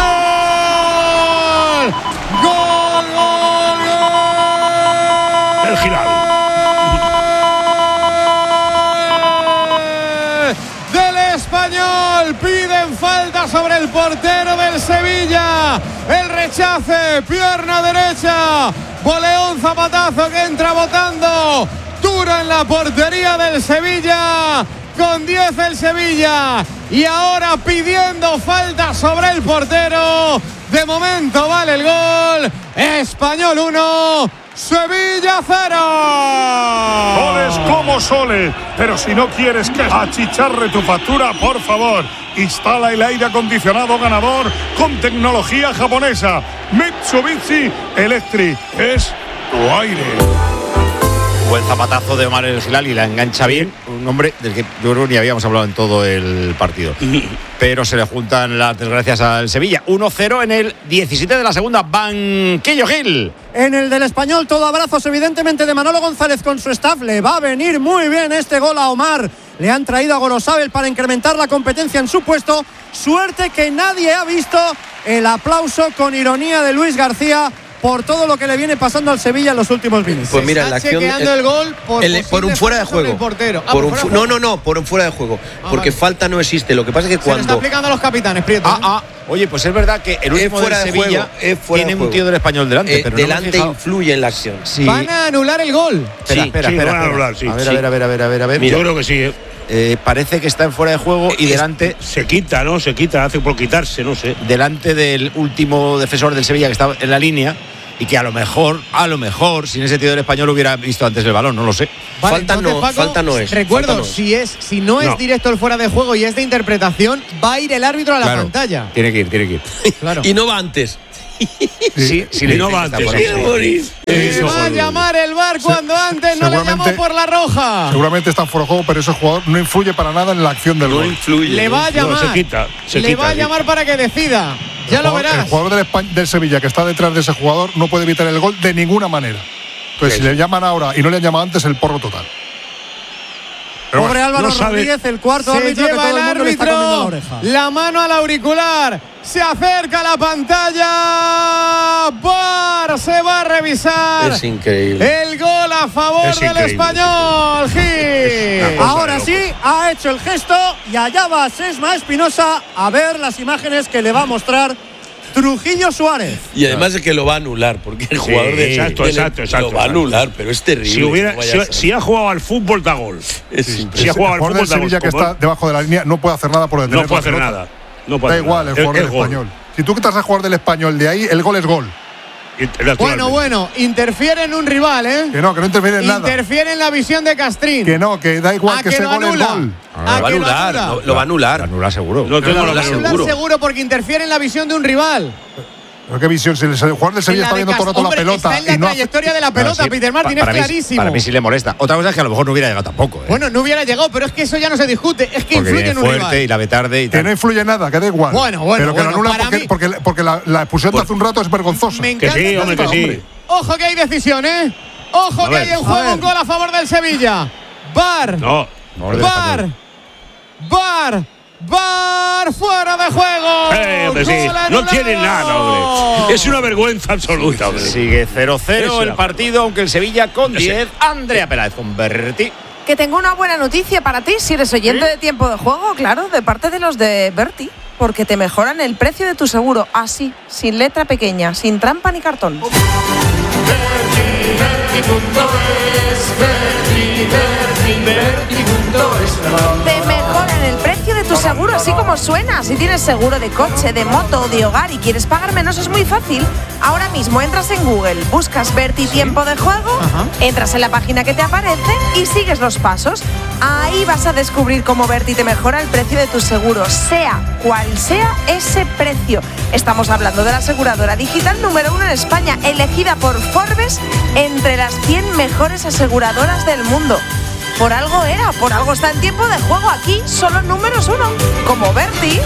Español. Gol, gol, gol. El Girado. Español, piden falta sobre el portero del Sevilla, el rechace, pierna derecha, voleón zapatazo que entra botando, duro en la portería del Sevilla, con diez el Sevilla y ahora pidiendo falta sobre el portero. De momento vale el gol. Español uno, Sevilla cero. Soles como soles, pero si no quieres que achicharre tu factura, por favor, instala el aire acondicionado ganador con tecnología japonesa. Mitsubishi Electric es tu aire. Buen zapatazo de Omar El Hilal y la engancha bien. Un hombre del que yo creo que ni habíamos hablado en todo el partido. Pero se le juntan las desgracias al Sevilla. uno cero en el diecisiete de la segunda. Banquillo Gil. En el del Español, todo abrazos evidentemente de Manolo González con su staff. Le va a venir muy bien este gol a Omar. Le han traído a Gorosabel para incrementar la competencia en su puesto. Suerte que nadie ha visto el aplauso con ironía de Luis García por todo lo que le viene pasando al Sevilla en los últimos minutos. Pues mira, la acción el, el gol por, el, por un fuera de juego. Ah, por por un fu- no, no, no, por un fuera de juego. Ah, porque vale. Falta no existe. Lo que pasa es que se cuando. Se está explicando a los capitanes, Prieto. Ah, ah. Oye, pues es verdad que el último fuera del de Sevilla juego, tiene un tío del Español delante. Eh, pero delante no influye en la acción. Sí. Van a anular el gol. Espera, sí, espera, sí, espera. Van a anular, sí. A ver, sí. a ver, a ver, a ver, a ver, a ver. Yo creo que sí. Eh. Eh, parece que está en fuera de juego y delante se quita, ¿no? Se quita, hace por quitarse, no sé. Delante del último defensor del Sevilla que está en la línea y que a lo mejor, a lo mejor, sin ese tío del Español hubiera visto antes el balón, no lo sé. Vale, falta, entonces, no, Paco, falta no es. Recuerdo, falta no es. si es si no es No. directo el fuera de juego y es de interpretación, va a ir el árbitro a la Claro, pantalla. Tiene que ir, tiene que ir. Claro. Y no va antes. Sí, sí, Y le no dicen va que está antes. por Sí, ahí. morir. Le va a llamar el V A R cuando antes no le llamó seguramente- por la roja. Seguramente está fuera de juego, pero ese jugador no influye para nada en la acción del No gol. influye. Le va a No, llamar. se quita, se le quita, va a sí. llamar para que decida. Ya el lo jugador, verás. El jugador del, Espa- del Sevilla que está detrás de ese jugador no puede evitar el gol de ninguna manera. Entonces, Sí, si sí. le llaman ahora y no le han llamado antes, el porro total. Pero Pobre bueno, Álvaro no sabe- Rodríguez, el cuarto Se árbitro que lleva todo el el mundo le está comiendo la árbitro oreja. la mano al auricular. Se acerca a la pantalla. V A R se va a revisar. Es increíble. El gol a favor Es del increíble. español. Gil. cosa Ahora de sí, ha hecho el gesto y allá va Sesma Espinosa a ver las imágenes que le va a mostrar Trujillo Suárez. Y además es que lo va a anular, porque el Sí, jugador de exacto, del- exacto, exacto, lo va a exacto. anular, pero es terrible. Si, hubiera, no vaya si, a ser. si ha jugado al fútbol, da gol. Es Si impresionante. ha jugado el al jugador fútbol, del da gol. Sevilla que Como está debajo de la línea no puede hacer nada por detener No puede la hacer pelota. nada. No puede Da hacer igual, nada. el jugador Es- del es gol. español. Si tú quitas al jugador del español de ahí, el gol es gol. Bueno, bueno, interfiere en un rival, ¿eh? Que no, que no interfiere en nada. Interfiere en la visión de Castrín. Que no, que da igual ¿A que que ese lo gol es anula? gol. ¿A Lo va a que lo anular, anula? lo, lo va a anular. Anula seguro. No tengo No, la la menor Anular seguro. seguro porque interfiere en la visión de un rival. Pero qué visión, si el jugador del Sevilla En la está de viendo todo el rato Cas- hombre, la pelota está en la y no hace- trayectoria de la pelota, Claro, sí. Peter Martin, Pa- para es mí- clarísimo. Para mí sí le molesta. Otra cosa es que a lo mejor no hubiera llegado tampoco. ¿eh? Bueno, no hubiera llegado, pero es que eso ya no se discute. Es que Porque influye viene en un fuerte rival. y la ve tarde y Que no tal. influye nada, que da igual. Bueno, bueno, Pero que bueno, lo anula para porque, mí- porque, porque la, la expulsión de hace un rato es vergonzosa. Me Que encanta. sí, hombre, que esto. sí. Ojo que hay decisión, ¿eh? Ojo A que ver. hay en A juego ver. un gol a favor del Sevilla. V A R. No. No, del V A R. español. V A R. V A R fuera de juego. Eh, hombre, sí. Gol No anulado. tienen nada, hombre. Es una vergüenza absoluta, hombre. Sigue cero cero Eso el era. partido, aunque el Sevilla con Ese. diez. Andrea Peláez con Berti. Que tengo una buena noticia para ti si eres oyente de tiempo de juego, claro, de parte de los de Berti, porque te mejoran el precio de tu seguro, así, sin letra pequeña, sin trampa ni cartón. Te mejoran el precio de tu seguro, así como suena. Si tienes seguro de coche, de moto o de hogar y quieres pagar menos, es muy fácil. Ahora mismo entras en Google, buscas Berti Tiempo de Juego, entras en la página que te aparece y sigues los pasos. Ahí vas a descubrir cómo Berti te mejora el precio de tu seguro, sea cual sea ese precio. Estamos hablando de la aseguradora digital número uno en España, elegida por Forbes entre las cien mejores aseguradoras del mundo. Por algo era, por algo está en tiempo de juego aquí, solo números uno, como Berti.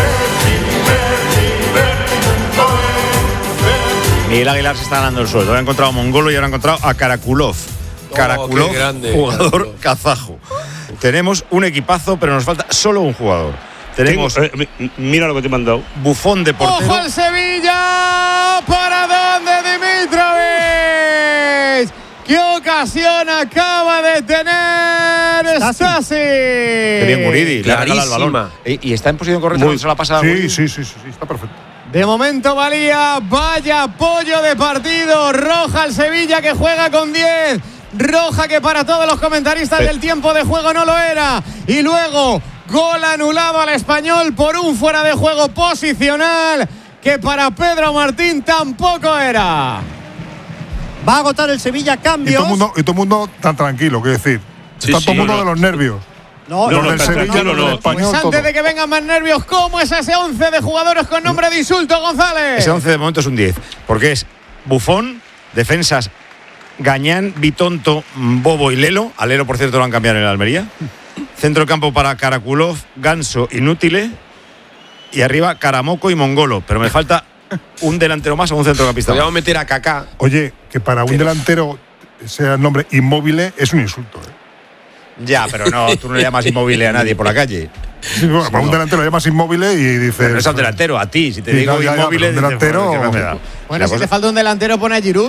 Miguel Aguilar se está ganando el sueldo. Ha encontrado a Mongolo y ahora ha encontrado a Karakulov. Karakulov, qué grande, jugador Karakulov. kazajo. Tenemos un equipazo, pero nos falta solo un jugador. Tenemos Tengo- eh, mi- mira lo que te he mandado. Bufón de portero. ¡Ojo al Sevilla! ¿Para dónde Dimitrovic? ¿Qué ocasión acaba de tener Stasi? Qué bien Guridi, le ha regalado el balón. Clarísima. Y, y está en posición correcta, Muy- no se la ha pasado a sí, Guridi. sí, sí, sí, sí, está perfecto. De momento valía, vaya apoyo de partido. Roja al Sevilla que juega con diez. Roja que para todos los comentaristas Pe- del tiempo de juego no lo era. Y luego gol anulado al Español por un fuera de juego posicional que para Pedro Martín tampoco era. Va a agotar el Sevilla Y cambios. todo el mundo, y todo el mundo tan tranquilo, quiero decir. Sí, Está sí, todo el mundo no, de no. los nervios. No, Los no, del tan Sevilla, tranquilo, los del no. español, Pues antes todo. de que vengan más nervios, ¿cómo es ese once de jugadores con nombre de insulto, González? Ese once de momento es un diez. Porque es Bufón, defensas Gañán, Bitonto, Bobo y Lelo. A Lelo, por cierto, lo han cambiado en el Almería. Centro de campo para Karakulov, Ganso, Inútile. Y arriba Karamoco y Mongolo. Pero me falta un delantero más o un centrocampista más. Podríamos meter a Kaká. Oye, que para un delantero sea el nombre inmóvil es un insulto. ¿eh? Ya, pero no, tú no le llamas inmóvil a nadie por la calle. Sí, bueno, para un delantero le llamas inmóvil y dices. Pero no es a un delantero, a ti. Si te Sí, digo no, ya, ya, inmóvil, pero un dices, delantero- "Joder, qué enfermedad". Bueno, La si cosa- te falta un delantero, pone a Giroud.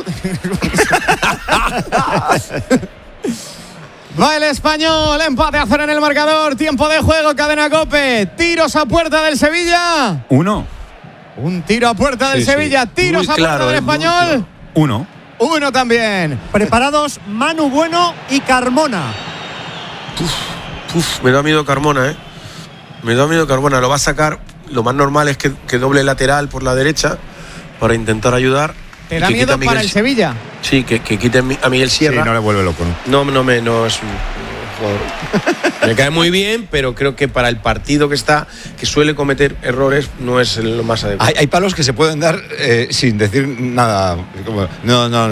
Va el Español, empate a cero en el marcador, tiempo de juego, cadena COPE, tiros a puerta del Sevilla. Uno. Un tiro a puerta del Sí, sí. Sevilla, tiros Muy a claro, puerta del eh, muy Español. Uno. Uno también. Preparados Manu Bueno y Carmona. Uf, me da miedo Carmona, ¿eh? Me da miedo Carmona. Lo va a sacar. Lo más normal es que, que doble lateral por la derecha para intentar ayudar. ¿Te da miedo para el Sevilla? Sí, que, que quiten a Miguel Sierra. Sí, no le vuelve loco, ¿no? No, no, me, no es un jugador. Me cae muy bien, pero creo que para el partido que está, que suele cometer errores, no es lo más adecuado. Hay, hay palos que se pueden dar eh, sin decir nada. Como, no, no, no, no, no.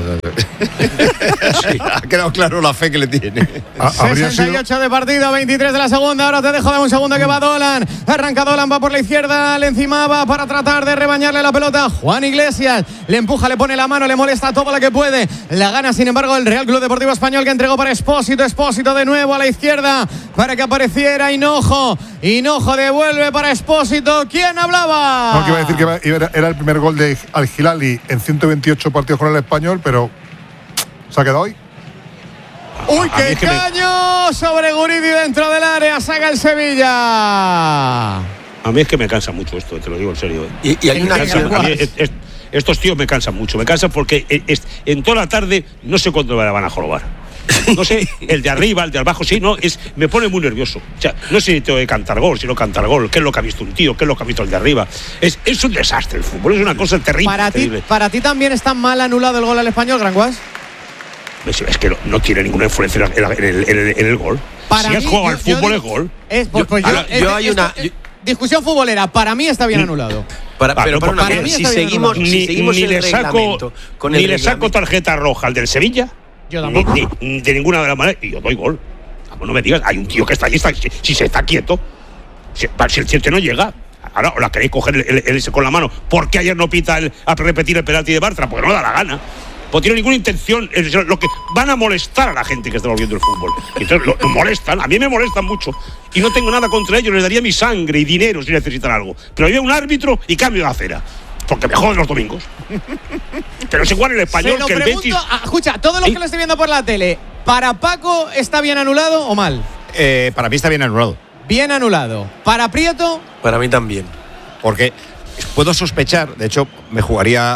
Sí, ha quedado claro la fe que le tiene. sesenta y ocho de partido, veintitrés de la segunda. Ahora te dejo de un segundo que va Dolan. Arranca Dolan, va por la izquierda, le encimaba para tratar de rebañarle la pelota. Juan Iglesias le empuja, le pone la mano, le molesta todo lo que puede. La gana, sin embargo, el Real Club Deportivo Español, que entregó para Expósito. Expósito de nuevo a la izquierda para que apareciera Hinojo. Hinojo devuelve para Expósito. ¿Quién hablaba? No, que iba a decir que era, era el primer gol de Al Hilali en ciento veintiocho partidos con el Español, pero se ha quedado hoy. ¡Uy, qué caño! Me... Sobre Guridi dentro del área, saca el Sevilla. A mí es que me cansa mucho esto, te lo digo en serio. ¿eh? Y, y hay una cansa, a mí es, es, estos tíos me cansan mucho, me cansan porque es, es, en toda la tarde no sé cuándo me la van a jorobar. No sé, el de arriba, el de abajo, sí, no, es, me pone muy nervioso. O sea, no sé si tengo que cantar gol, si no cantar gol, qué es lo que ha visto un tío, qué es lo que ha visto el de arriba. Es, es un desastre el fútbol, es una cosa terrible. Para terrible. ti, para ti también está mal anulado el gol al Español, Granguas. Es que no, no tiene ninguna influencia en el, en el, en el, en el gol. Para si mí, has jugado al fútbol, yo, es gol. Es, pues, pues yo, yo, es, yo hay esto, una. es, discusión futbolera, para mí está bien anulado. Para, para, pero para, para, para mí si seguimos, ni, si seguimos ni el le saco, con ni el le saco tarjeta roja al del Sevilla. Yo ni, ni, de ninguna de las maneras. Y yo doy gol. No me digas, hay un tío que está allí, está, si, si se está quieto, si, si el siete no llega. Ahora la queréis coger el, el, el ese con la mano. ¿Por qué ayer no pita el, a repetir el penalti de Bartra? Porque no da la gana. No tiene ninguna intención. Lo que van a molestar a la gente que está volviendo el fútbol. Y entonces lo, lo molestan. A mí me molestan mucho. Y no tengo nada contra ellos. Les daría mi sangre y dinero si necesitan algo. Pero yo un árbitro y cambio de acera. Porque me joden los domingos. Pero es igual el español que el Betis. Ah, escucha, todos los ¿sí? que lo estoy viendo por la tele, ¿para Paco está bien anulado o mal? Eh, para mí está bien anulado. Bien anulado. ¿Para Prieto? Para mí también. Porque puedo sospechar, de hecho, me jugaría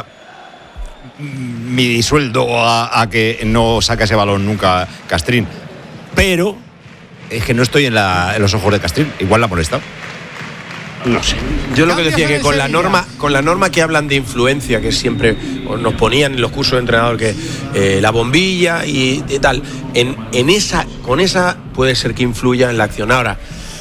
mi sueldo a, a que no saque ese balón nunca Castrín. Pero es que no estoy en, la, en los ojos de Castrín. Igual la molesta. No sé. Yo lo que decía que con la norma, con la norma que hablan de influencia, que siempre nos ponían en los cursos de entrenador, que eh, la bombilla y, y tal, en, en esa, con esa puede ser que influya en la acción. Ahora,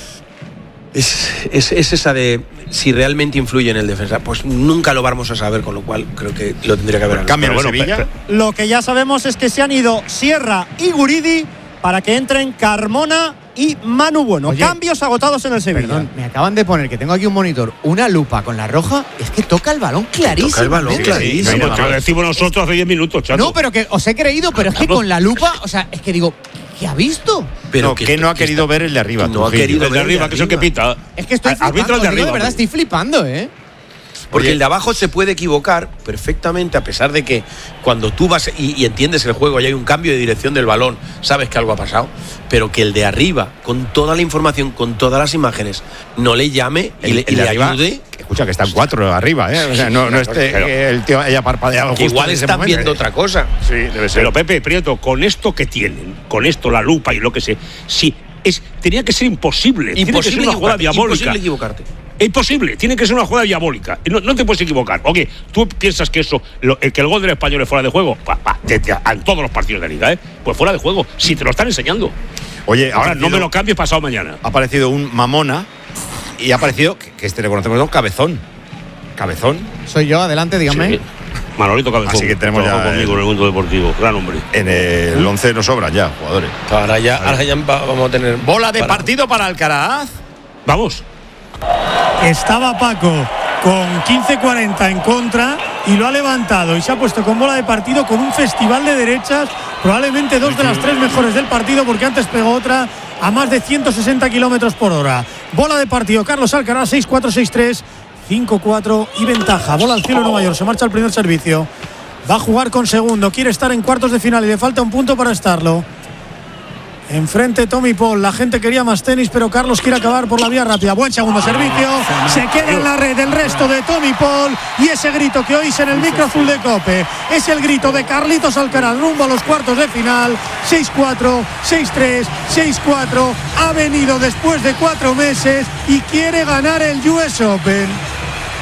es, es, es esa de si realmente influye en el defensa, pues nunca lo vamos a saber, con lo cual creo que lo tendría que haber. Cambio bueno, Sevilla. Lo que ya sabemos es que se han ido Sierra y Guridi para que entren Carmona y Manu Bueno. Oye, cambios agotados en el Sevilla. Perdón, me acaban de poner, que tengo aquí un monitor, una lupa con la roja. Es que toca el balón clarísimo. Toca el balón clarísimo. Sí, sí, lo decimos nosotros hace diez minutos, chato. No, pero que os he creído, pero es que con la lupa, o sea, es que digo, ¿qué ha visto? Pero no, que, que no ha querido está, ver el de arriba. No ha querido el de arriba, que es el que pita. Es que estoy flipando, de, arriba, de verdad, estoy flipando, ¿eh? Porque el de abajo se puede equivocar perfectamente, a pesar de que cuando tú vas y, y entiendes el juego y hay un cambio de dirección del balón, sabes que algo ha pasado, pero que el de arriba, con toda la información, con todas las imágenes, no le llame y el, le, y le arriba, ayude. Escucha, que están cuatro arriba, ¿eh? O sea, no, no esté pero, el tío haya parpadeado justo igual en ese están momento. viendo otra cosa. Sí, debe ser. Pero Pepe, Prieto, con esto que tienen, con esto, la lupa y lo que sé, sí, es, tenía que ser imposible. Imposible tiene que ser una jugada diabólica. Imposible equivocarte. Es imposible, tiene que ser una jugada diabólica. No, no te puedes equivocar. Oye, tú piensas que eso, lo, el que el gol del Español es fuera de juego, pa, pa, te, te, en todos los partidos de Liga, ¿eh? Pues fuera de juego, si te lo están enseñando. Oye, ahora no me lo cambies pasado mañana. Ha aparecido un Mamona y ha aparecido, que, que este le conocemos como Cabezón. Cabezón. Soy yo, adelante, dígame. Sí. Manolito Cabezón. Así que tenemos ya conmigo en el mundo deportivo, gran hombre. En el once nos sobran ya jugadores. Ahora ya, ahora ya vamos a tener bola de para... partido para Alcaraz. Vamos. Estaba Paco con quince cuarenta en contra y lo ha levantado y se ha puesto con bola de partido con un festival de derechas, probablemente dos de las tres mejores del partido, porque antes pegó otra a más de ciento sesenta kilómetros por hora. Bola de partido, Carlos Alcaraz, seis cuatro, seis tres, cinco cuatro y ventaja. Bola al cielo Nueva York, se marcha al primer servicio. Va a jugar con segundo, quiere estar en cuartos de final y le falta un punto para estarlo. Enfrente Tommy Paul, la gente quería más tenis, pero Carlos quiere acabar por la vía rápida. Buen segundo servicio, se queda en la red el resto de Tommy Paul y ese grito que oís en el micro azul de COPE es el grito de Carlitos Alcaraz rumbo a los cuartos de final. Seis cuatro, seis tres, seis cuatro, ha venido después de cuatro meses y quiere ganar el U S Open.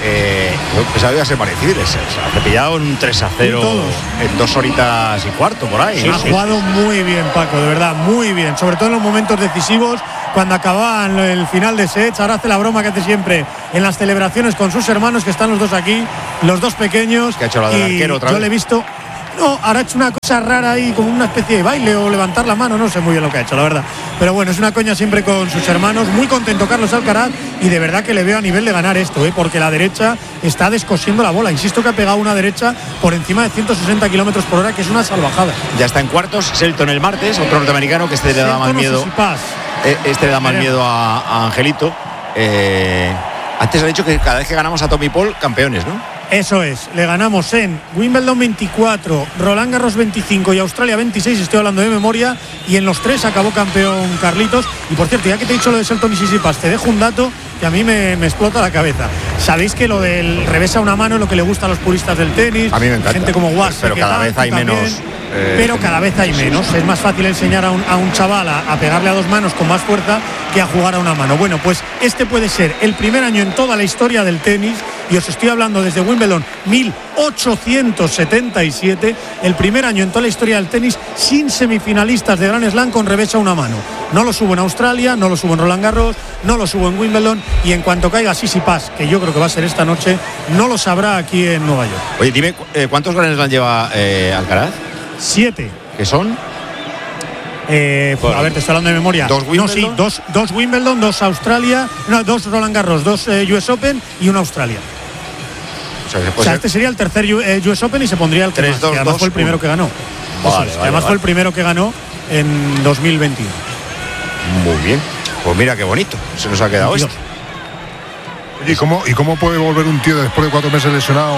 Eh, yo pensaba que iba a ser más difícil. Se ha cepillado un tres a cero en dos horitas y cuarto por ahí. Sí, ha sí. jugado muy bien, Paco, de verdad, muy bien. Sobre todo en los momentos decisivos, cuando acababan el final de sets. Ahora hace la broma que hace siempre en las celebraciones con sus hermanos, que están los dos aquí, los dos pequeños. ¿Qué ha hecho la del arquero otra vez? Yo le he visto. No, ahora ha hecho una cosa rara ahí, como una especie de baile o levantar la mano, no sé muy bien lo que ha hecho, la verdad. Pero bueno, es una coña siempre con sus hermanos. Muy contento Carlos Alcaraz, y de verdad que le veo a nivel de ganar esto, ¿eh? Porque la derecha está descosiendo la bola. Insisto que ha pegado una derecha por encima de ciento sesenta kilómetros por hora, que es una salvajada. Ya está en cuartos, Shelton el martes, otro norteamericano que este le da más miedo. Este le da más miedo a, a Angelito. Eh, antes ha dicho que cada vez que ganamos a Tommy Paul, campeones, ¿no? Eso es, le ganamos en Wimbledon veinticuatro, Roland Garros veinticinco y Australia veintiséis, estoy hablando de memoria, y en los tres acabó campeón Carlitos. Y por cierto, ya que te he dicho lo de Shelton y Tsitsipas, te dejo un dato que a mí me, me explota la cabeza. Sabéis que lo del revés a una mano es lo que le gusta a los puristas del tenis, a mí me encanta. Gente como Guas, pero cada vez hay menos eh, pero cada vez hay menos. Es más fácil enseñar a un, a un chaval a, a pegarle a dos manos con más fuerza que a jugar a una mano. Bueno, pues este puede ser el primer año en toda la historia del tenis, y os estoy hablando desde Wimbledon mil ochocientos setenta y siete, el primer año en toda la historia del tenis sin semifinalistas de Grand Slam con revés a una mano. No lo subo en Australia, no lo subo en Roland Garros, no lo subo en Wimbledon, y en cuanto caiga Tsitsipas, que yo creo que va a ser esta noche, no lo sabrá aquí en Nueva York. Oye, dime, eh, ¿cuántos Grand Slam lleva eh, Alcaraz? Siete. ¿Qué son? Eh, bueno, a ver, te estoy hablando de memoria. ¿Dos Wimbledon? No, sí, dos, dos Wimbledon, dos Australia, no, dos Roland Garros, dos eh, U S Open y una Australia. O sea, o sea este sería el tercer U S Open y se pondría el que, tres, más, dos, que además dos, fue el primero uno. que ganó. Vale, es, vale, además vale. fue el primero que ganó en dos mil veintiuno. Muy bien. Pues mira qué bonito se nos ha quedado esto. ¿Y cómo, ¿Y cómo puede volver un tío después de cuatro meses lesionado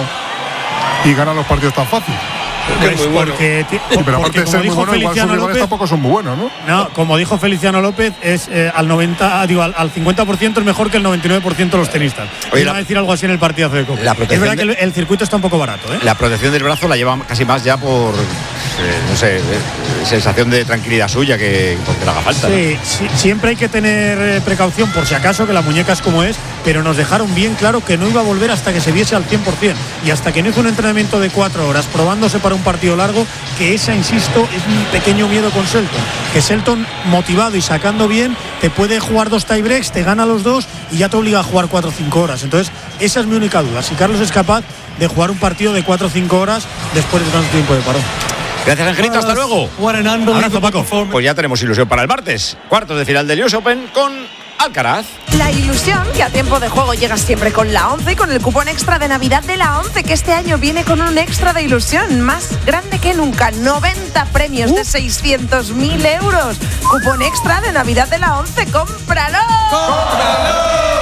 y ganar los partidos tan fácil? Pues muy bueno. porque, sí, pero aparte de ser muy bueno, igual sus rivales tampoco son muy buenos, ¿no? No, como dijo Feliciano López, es eh, al noventa, digo, al, al cincuenta por ciento es mejor que el noventa y nueve por ciento de los tenistas. Oye, Iba a decir algo así en el partidazo de Copa. Es verdad que el, el circuito está un poco barato, ¿eh? La protección del brazo la lleva casi más ya por, eh, no sé, eh, sensación de tranquilidad suya que porque le haga falta. Sí, ¿no? sí, siempre hay que tener eh, precaución por si acaso, que la muñeca es como es, pero nos dejaron bien claro que no iba a volver hasta que se viese al cien por ciento, y hasta que no hizo un entrenamiento de cuatro horas probándose para un partido largo, que esa, insisto, es mi pequeño miedo con Shelton, que Shelton, motivado y sacando bien, te puede jugar dos tiebreaks, te gana los dos y ya te obliga a jugar cuatro o cinco horas. Entonces esa es mi única duda, si Carlos es capaz de jugar un partido de cuatro o cinco horas después de tanto tiempo de parón. Gracias, Angelito, hasta luego. Abrazo, Paco. Pues ya tenemos ilusión para el martes, cuartos de final del U S Open con Alcaraz. La ilusión que a tiempo de juego llega siempre con la ONCE y con el cupón extra de Navidad de la ONCE, que este año viene con un extra de ilusión más grande que nunca. noventa premios uh. de seiscientos mil euros. Cupón extra de Navidad de la ONCE. ¡Cómpralo! ¡Cómpralo!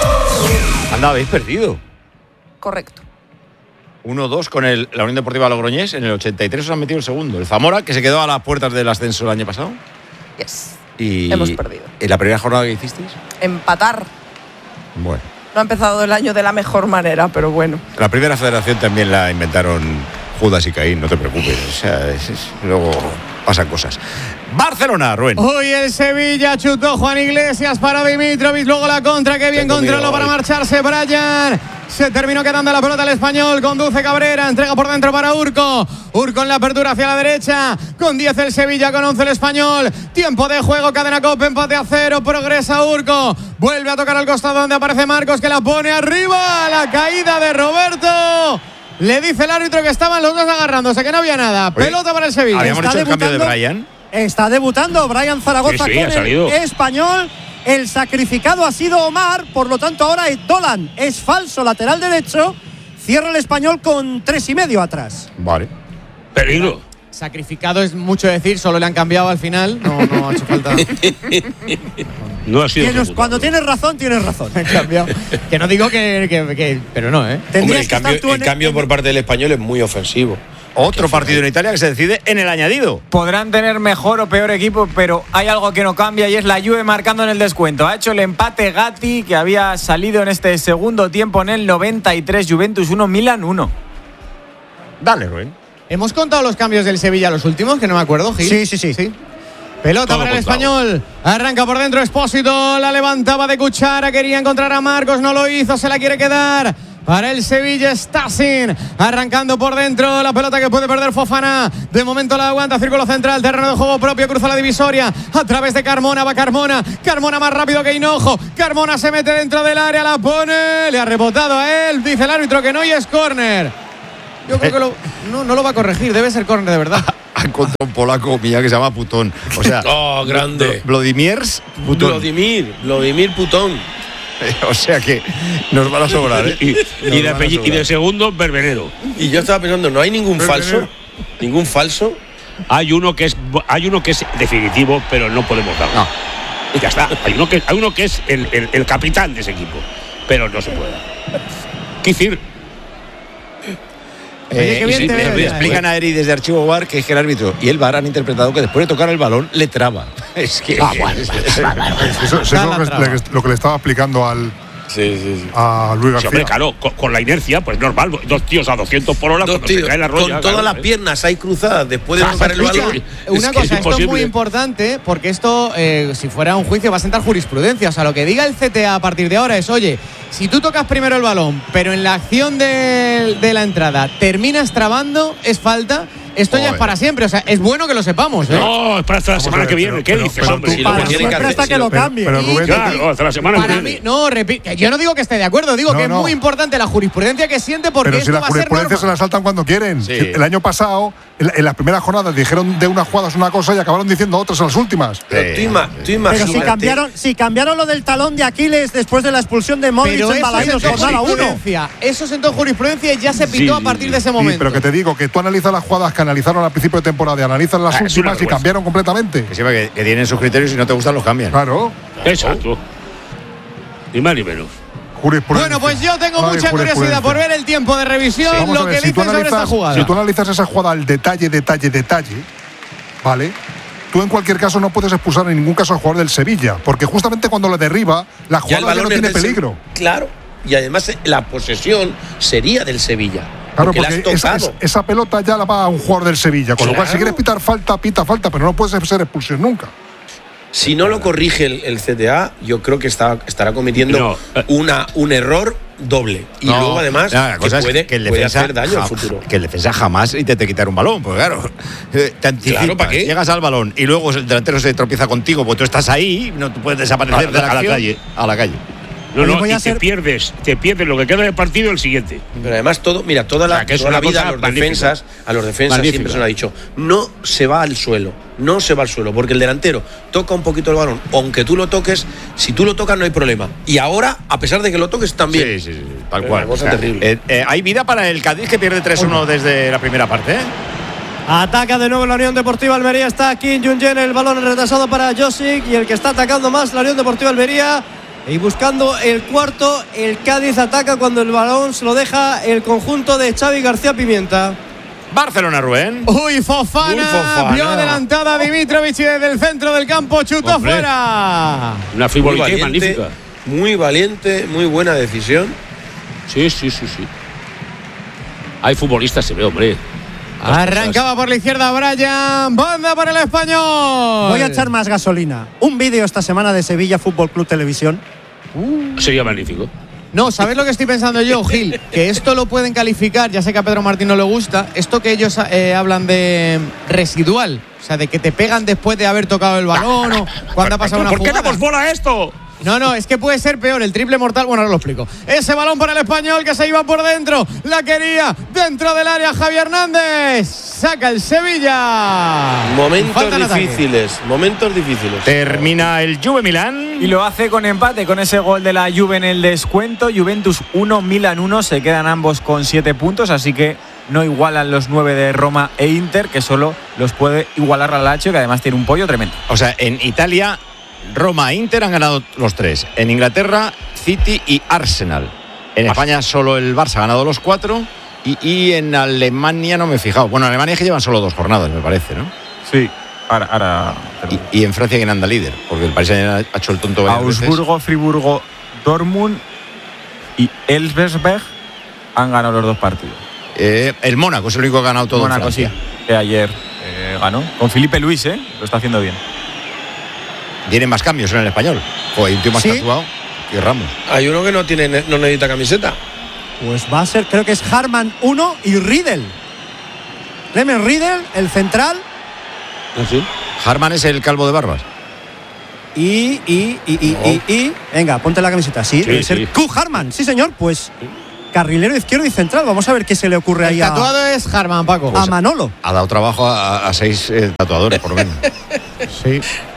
Anda, habéis perdido. Correcto. uno dos con el, la Unión Deportiva Logroñés. En el ochenta y tres os han metido el segundo. El Zamora, que se quedó a las puertas del ascenso el año pasado. Yes. Y hemos perdido. ¿En la primera jornada que hicisteis? Empatar. Bueno. No ha empezado el año de la mejor manera, pero bueno. La primera federación también la inventaron Judas y Caín, no te preocupes. O sea, es, es, luego pasan cosas. Barcelona, Rubén. Hoy el Sevilla chutó Juan Iglesias para Dimitrovic, luego la contra, que bien controló para marcharse Brian. Se terminó quedando la pelota el español, conduce Cabrera, entrega por dentro para Urco. Urco en la apertura hacia la derecha, con diez el Sevilla, con once el español. Tiempo de juego, cadena Cope, empate a cero, progresa Urco. Vuelve a tocar al costado donde aparece Marcos, que la pone arriba, la caída de Roberto. Le dice el árbitro que estaban los dos agarrándose, que no había nada. Oye, pelota para el Sevilla. Habíamos hecho el cambio de Brian. Está debutando Brian Zaragoza sí, sí, con el español. El sacrificado ha sido Omar, por lo tanto ahora es Dolan. Es falso, lateral derecho. Cierra el español con tres y medio atrás. Vale. Peligro. Sacrificado es mucho decir, solo le han cambiado al final. No, no ha hecho falta. No ha sido. Tienes, cuando tienes razón, tienes razón. Que no digo que, que, que. Pero no, ¿eh? Hombre, el cambio, el cambio en, por parte del español es muy ofensivo. Otro partido en Italia que se decide en el añadido. Podrán tener mejor o peor equipo, pero hay algo que no cambia y es la Juve marcando en el descuento. Ha hecho el empate Gatti, que había salido en este segundo tiempo en el noventa y tres. Juventus uno, Milan uno. Dale, Rubén. ¿Hemos contado los cambios del Sevilla, los últimos? Que no me acuerdo, Gil. Sí, sí, sí. sí. Pelota para el español. Arranca por dentro Expósito. La levantaba de cuchara. Quería encontrar a Marcos. No lo hizo. Se la quiere quedar. para el Sevilla. Stasin arrancando por dentro, la pelota que puede perder Fofana, de momento la aguanta, círculo central, terreno de juego propio, cruza la divisoria a través de Carmona, va Carmona, Carmona más rápido que Hinojo, Carmona se mete dentro del área, la pone, le ha rebotado a él, dice el árbitro que no y es córner. Yo creo que lo, no, no lo va a corregir, debe ser córner de verdad. Ha encontrado un polaco mía que se llama Putón. O sea, oh, grande. Vladimirs Putón. Vladimir, Vladimir Putón. O sea que nos van a sobrar, ¿eh? y, y, de apellido, y de segundo, Berbenero. Y yo estaba pensando, no hay ningún Berbenero. falso. Ningún falso. Hay uno que es hay uno que es definitivo, pero no podemos darlo. No. Ya está. Hay uno que, hay uno que es el, el, el capitán de ese equipo, pero no se puede. ¿Qué decir? Eh, Oye, sí, le, le explican a Eri desde Archivo V A R que es que el árbitro y el V A R han interpretado que después de tocar el balón le traba. Es que ah, bueno, es, es, eso, eso es lo, que, lo que le estaba explicando al sí, sí, sí. a Luis García. Sí, hombre, claro, con, con la inercia, pues normal, dos tíos a doscientos por hora, dos tíos, se cae la roya, con todas claro, las ¿eh? piernas ahí cruzadas después de tocar el balón. Una es cosa, esto es muy importante porque esto, eh, si fuera un juicio, va a sentar jurisprudencia. O sea, lo que diga el C T A a partir de ahora es, oye, si tú tocas primero el balón, pero en la acción de, de la entrada terminas trabando, es falta. Esto Joder. ya es para siempre, o sea, es bueno que lo sepamos, ¿eh? No, es para hasta la Vamos semana ver, que viene. pero, ¿Qué pero, dices, pero, hombre? Si para siempre hasta que, que lo cambie. Pero, pero, claro, hasta la semana para que mí, viene. no, repito, yo no digo que esté de acuerdo, digo no, que no. es muy importante la jurisprudencia que siente porque pero esto si la va a ser jurisprudencia se la saltan cuando quieren. Sí. El año pasado, en, en las primeras jornadas dijeron de unas jugadas una cosa y acabaron diciendo otras en las últimas. Pero, tú, ima, tú imagínate. Pero si cambiaron, si cambiaron lo del talón de Aquiles después de la expulsión de Modric en Balaidos jornada uno. Eso sentó jurisprudencia y ya se pitó sí, a partir de ese momento. Sí, pero que te digo que tú analizas las jugadas que analizaron al principio de temporada y analizas las ah, últimas y cambiaron completamente. Que, sí, que, que tienen sus criterios y si no te gustan los cambian. Claro. Exacto. Ni más ni menos. Bueno, pues yo tengo Ay, mucha curiosidad por ver el tiempo de revisión, sí. lo ver, que si dicen sobre esta jugada. Si tú analizas esa jugada al detalle, detalle, detalle, ¿vale? Tú en cualquier caso no puedes expulsar en ningún caso al jugador del Sevilla, porque justamente cuando lo derriba, la jugada ya, ya no tiene peligro. Claro, y además la posesión sería del Sevilla. Claro, porque, porque esa, esa, esa pelota ya la va a un jugador del Sevilla, con claro. lo cual si quieres pitar falta, pita falta, pero no puedes ser expulsión nunca. Si no lo corrige el, el C T A, yo creo que está, estará cometiendo no. una, un error doble. Y no, luego, además, no, que puede, que el puede defensa, hacer daño al futuro. Que el defensa jamás intente quitar un balón, porque claro, te anticipas, claro, ¿para qué? Llegas al balón y luego el delantero se tropieza contigo, porque tú estás ahí, no tú puedes desaparecer a, de la, a la calle. A la calle. No, no, y te pierdes, te pierdes lo que queda del partido el siguiente. Pero además todo, mira, toda la, o sea, que toda la vida a los magnífica. defensas, a los defensas magnífica. siempre se nos ha dicho, no se va al suelo, no se va al suelo, porque el delantero toca un poquito el balón, aunque tú lo toques, si tú lo tocas no hay problema. Y ahora, a pesar de que lo toques también. Sí, sí, sí, tal cual. Una cosa o sea, terrible. Eh, eh, hay vida para el Cádiz que pierde tres uno desde la primera parte, ¿eh? Ataca de nuevo la Unión Deportiva Almería, está aquí en Junyen, el balón retrasado para Josic y el que está atacando más la Unión Deportiva Almería. Y buscando el cuarto, el Cádiz ataca cuando el balón se lo deja el conjunto de Xavi García Pimienta. Barcelona, Rubén. Uy, Fofana, Uy, Fofana. Vio adelantada a Dimitrovic y desde el centro del campo chutó Hombre. fuera. Una fútbol magnífica. Muy valiente, muy buena decisión. Sí, sí, sí, sí. Hay futbolistas, se ve, hombre. Arrancaba por la izquierda Brian, banda para el español. Voy a echar más gasolina. Un vídeo esta semana de Sevilla Fútbol Club Televisión. Uh. Sería magnífico. No, ¿sabes lo que estoy pensando yo, Gil? Que esto lo pueden calificar, ya sé que a Pedro Martín no le gusta, esto que ellos eh, hablan de residual, o sea, de que te pegan después de haber tocado el balón o cuando ha pasado una jugada. ¿Por qué damos bola a esto? No, no, es que puede ser peor, el triple mortal. Bueno, ahora lo explico. Ese balón para el español que se iba por dentro. La quería dentro del área Javier Hernández. Saca el Sevilla. Momentos difíciles, momentos difíciles. Termina el Juve Milán. Y lo hace con empate, con ese gol de la Juve en el descuento. Juventus uno, Milán uno. Se quedan ambos con siete puntos, así que no igualan los nueve de Roma e Inter, que solo los puede igualar la Lazio, que además tiene un pollo tremendo. O sea, en Italia, Roma e Inter han ganado los tres. En Inglaterra, City y Arsenal. En España solo el Barça ha ganado los cuatro. Y, y en Alemania no me he fijado. Bueno, en Alemania es que llevan solo dos jornadas, me parece, ¿no? Sí, ahora... ahora y, y en Francia quién anda líder, porque el Paris Saint-Germain ha hecho el tonto varias Augsburgo, veces. Friburgo, Dortmund y Elversberg han ganado los dos partidos. Eh, el Mónaco es el único que ha ganado todo Mónaco, en Francia. Sí, que ayer eh, ganó. Con Felipe Luis, ¿eh? Lo está haciendo bien. Tienen más cambios en el español. O hay un tío más ¿Sí? tatuado que Ramos. Hay uno que no tiene, no necesita camiseta. Pues va a ser, creo que es Harman uno y Riedel. Clemens Riedel, el central. ¿Ah, sí? Harman es el calvo de barbas. Y, y, y, y, Oh. y, y, venga, ponte la camiseta. Sí, Sí, debe ser sí. Q Harman, sí señor, pues carrilero izquierdo y central. Vamos a ver qué se le ocurre ahí El tatuado a, es Harman, Paco. a Manolo. Ha dado trabajo a, a seis eh, tatuadores, por lo menos. Sí.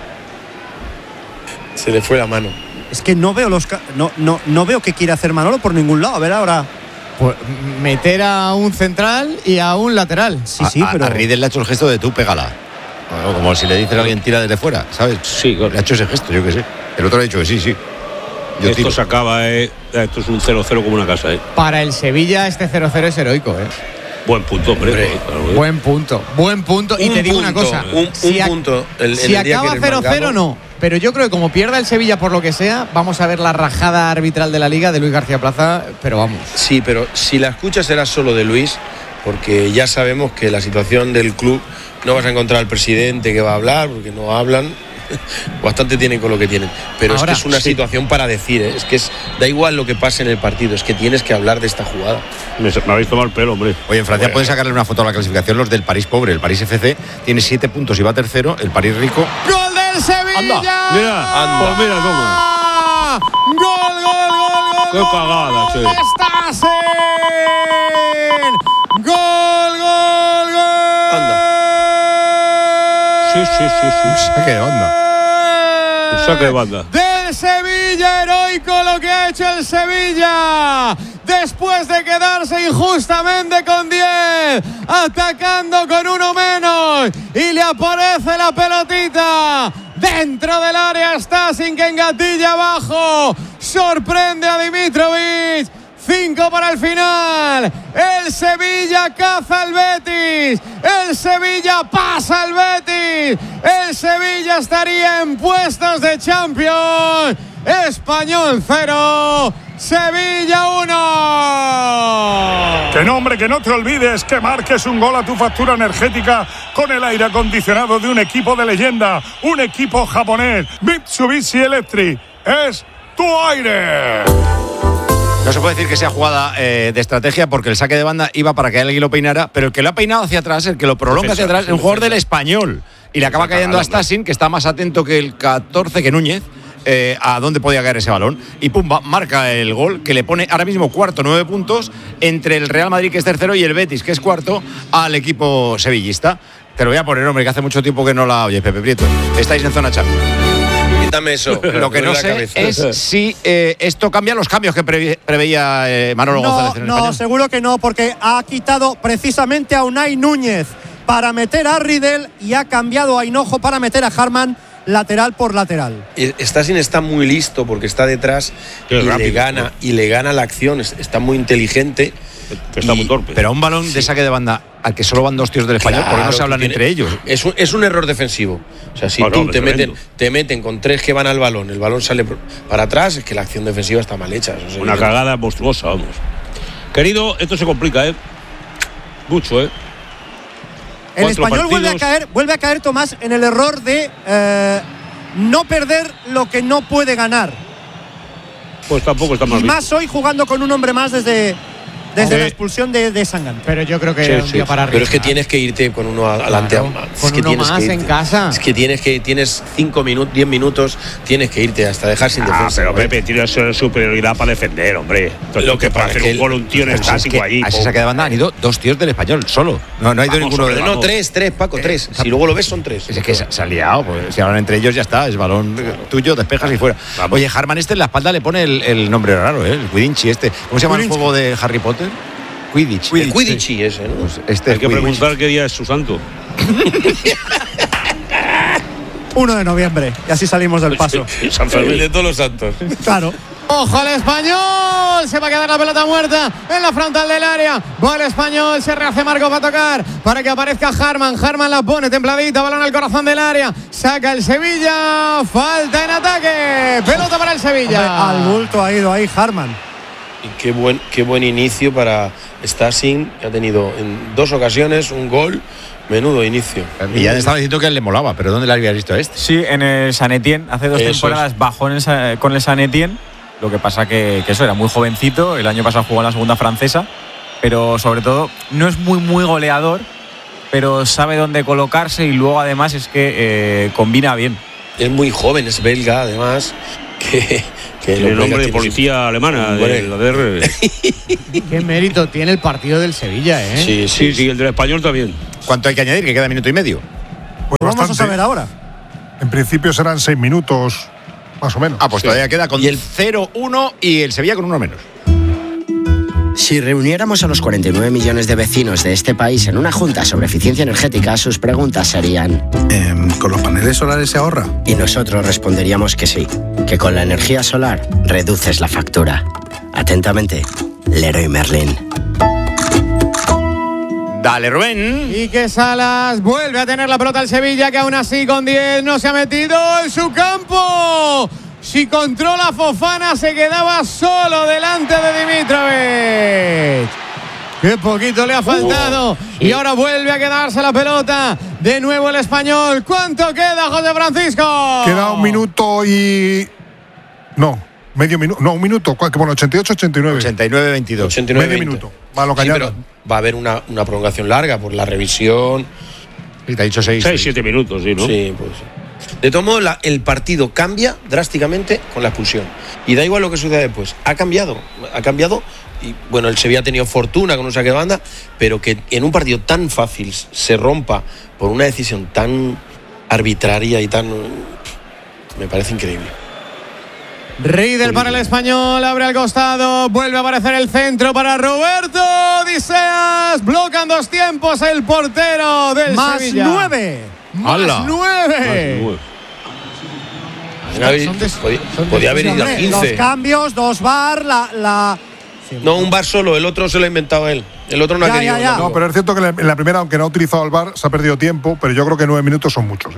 Se le fue la mano. Es que no veo los ca- no, no, no veo qué quiere hacer Manolo por ningún lado. A ver ahora. Pues meter a un central y a un lateral. Sí, A- sí, a, pero. a Riedel le ha hecho el gesto de tú pégala. O como si le dices a alguien tira desde fuera, ¿sabes? Sí, le ha hecho ese gesto, yo qué sé. El otro le ha dicho que sí, sí. Yo esto tiro. se acaba, eh. Esto es un cero cero como una casa, eh. Para el Sevilla este cero cero es heroico, ¿eh? Buen punto, hombre. Hombre. Claro, eh. Buen punto, buen punto. Y Un te digo una punto, cosa. Un, un si a- punto. El, en si el día acaba que eres cero cero mangano. no. Pero yo creo que como pierda el Sevilla por lo que sea, vamos a ver la rajada arbitral de la Liga de Luis García Plaza, pero vamos. Sí, pero si la escuchas será solo de Luis, porque ya sabemos que la situación del club no vas a encontrar al presidente que va a hablar, porque no hablan. Bastante tienen con lo que tienen. Pero Ahora, es que es una sí. situación para decir, ¿eh? Es que es, da igual lo que pase en el partido, es que tienes que hablar de esta jugada. Me, me habéis tomado el pelo, hombre. Oye, en Francia Bueno. pueden sacarle una foto a la clasificación los del París pobre. El París F C tiene siete puntos y va tercero. El París rico. ¡Gol del Sevilla! Anda, mira, Anda. pues mira, toma. ¡Gol, gol, gol, gol! Qué cagada, che. ¡Stassen! ¡Gol, gol, gol! Anda. Sí, sí, sí, sí. Saque de banda. Un saque de banda. Del Sevilla, heroico lo que ha hecho el Sevilla. Después de quedarse injustamente con diez, atacando con uno menos. Y le aparece la pelotita. Dentro del área está sin que engatilla abajo. Sorprende a Dimitrovic. Cinco para el final. El Sevilla caza al Betis. El Sevilla pasa al Betis. El Sevilla estaría en puestos de Champions. Español cero. Sevilla uno. Que no, hombre, que no te olvides que marques un gol a tu factura energética con el aire acondicionado de un equipo de leyenda, un equipo japonés. Mitsubishi Electric es tu aire. No se puede decir que sea jugada eh, de estrategia porque el saque de banda iba para que alguien lo peinara, pero el que lo ha peinado hacia atrás, el que lo prolonga hacia atrás, es un jugador del Español. Y le acaba cayendo a Stasin, que está más atento que el catorce, que Núñez, eh, a dónde podía caer ese balón. Y pumba, marca el gol que le pone ahora mismo cuarto, nueve puntos, entre el Real Madrid, que es tercero, y el Betis, que es cuarto, al equipo sevillista. Te lo voy a poner, hombre, que hace mucho tiempo que no la oyes, Pepe Prieto. Estáis en zona chat. Quítame eso. Lo que no la sé cabeza. es si eh, esto cambia los cambios que previ- preveía eh, Manolo No, González en el no, español. seguro que no, porque ha quitado precisamente a Unai Núñez para meter a Riedel y ha cambiado a Hinojo para meter a Harman lateral por lateral. Stasin está muy listo porque está detrás Qué y le rápido, gana ¿no? y le gana la acción. Es- Está muy inteligente. Que está Y- muy torpe. Pero a un balón de saque de banda al que solo van dos tíos del español, porque no se Claro, hablan tú entre tienes- ellos. Es un, es un error defensivo. O sea, si Oh, no, tú hombre, te meten, tremendo. te meten con tres que van al balón, el balón sale por- para atrás, es que la acción defensiva está mal hecha. Eso es Una evidente. cagada monstruosa, vamos. Querido, esto se complica, ¿eh? Mucho, ¿eh? El Cuatro español vuelve a partidos. caer, vuelve a caer Tomás en el error de eh, no perder lo que no puede ganar. Pues tampoco está mal Y visto. más hoy jugando con un hombre más desde, desde Sí. la expulsión de, de Sangán. Pero yo creo que Sí, era un sí, día sí. para Pero es que arriesgar. tienes que irte con uno adelante. Claro, es con que uno tienes más que en irte. casa. Es que tienes que tienes cinco minutos, diez minutos, tienes que irte hasta dejar sin Ah, defensa. pero hombre. Pepe tiene superioridad para defender, hombre. Entonces, Lo que para pasa hacer es que un gol un tío en Pero si es estático que allí. a ese po. saque de banda han ido dos tíos del español, solo. No, no ha ido Vamos, ninguno hombre, de No, vamos. tres, tres, Paco, tres. Si luego lo ves, son tres. Es que se, se ha liado, pues si hablan entre ellos ya está, es balón tuyo, despejas y fuera. Vamos. Oye, Harman este en la espalda le pone el, el nombre raro, ¿eh? El Quidditch este. ¿Cómo se llama el Quidditch. juego de Harry Potter? Quidditch. El Quidditch ese, ¿no? Pues este Hay es que Quidditch. preguntar qué día es su santo. uno de noviembre. Y así salimos del paso. San El Fermín. de todos los santos. Claro. Ojo al español, se va a quedar la pelota muerta en la frontal del área. Va el español, se rehace Marco para tocar, para que aparezca Harman. Harman la pone templadita, balón al corazón del área. Saca el Sevilla, falta en ataque. Pelota para el Sevilla. Hombre, al bulto ha ido ahí Harman. Y qué buen, qué buen inicio para Stasin, que ha tenido en dos ocasiones un gol. Menudo inicio. Y ya estaba diciendo que a él le molaba, pero ¿dónde le habías visto a este? Sí, en el San Etienne, hace dos Eso temporadas es. bajó en el Sa- con el San Etienne, Lo que pasa que, que eso era muy jovencito. El año pasado jugó en la segunda francesa. Pero sobre todo no es muy, muy goleador. Pero sabe dónde colocarse y luego además es que eh, combina bien. Es muy joven, es belga además. Que, que el nombre de policía alemana, de la D R. Qué mérito tiene el partido del Sevilla, ¿eh? Sí, sí, sí, el del español también. ¿Cuánto hay que añadir? Que queda minuto y medio. Pues Vamos bastante. a saber ahora. En principio serán seis minutos, más o menos. Ah, pues Sí. todavía queda con el cero uno y el Sevilla con uno menos. Si reuniéramos a los cuarenta y nueve millones de vecinos de este país en una junta sobre eficiencia energética, sus preguntas serían... Eh, ¿Con los paneles solares se ahorra? Y nosotros responderíamos que sí, que con la energía solar reduces la factura. Atentamente, Leroy Merlin. Dale, Rubén. Y que Salas vuelve a tener la pelota al Sevilla, que aún así con diez no se ha metido en su campo. Si controla Fofana, se quedaba solo delante de Dimitrovic. Qué poquito le ha faltado. Oh, sí. Y ahora vuelve a quedarse la pelota. De nuevo el español. ¿Cuánto queda, José Francisco? Queda un minuto y... No, medio minuto. No, un minuto. ¿Cuál? Que bueno, ochenta y ocho ochenta y nueve. ochenta y nueve veintidós. ochenta y nueve Medio veinte. minuto. Va lo que Sí, añada. pero va a haber una, una prolongación larga por la revisión. Y te ha dicho seis. seis, siete minutos, sí, ¿no? Sí, pues sí. De todo modo, la- el partido cambia drásticamente con la expulsión. Y da igual lo que suceda después. Ha cambiado. Ha cambiado. Y bueno, el Sevilla ha tenido fortuna con un saque de banda, pero que en un partido tan fácil se rompa por una decisión tan arbitraria y tan. Me parece increíble. Riedel para el español, abre al costado, vuelve a aparecer el centro para Roberto Odiseas. Blocan dos tiempos el portero del Más Sevilla. nueve. Más ¡Hala! nueve. Podía, podía- podía haber Sí, ido a hombre, los quince. cambios, dos bar, la. la... No, un bar solo, el otro se lo ha inventado él. El otro no Ya, ha querido. ya, ya. No, pero es cierto que en la- en la primera, aunque no ha utilizado el V A R, se ha perdido tiempo, pero yo creo que nueve minutos son muchos, ¿eh?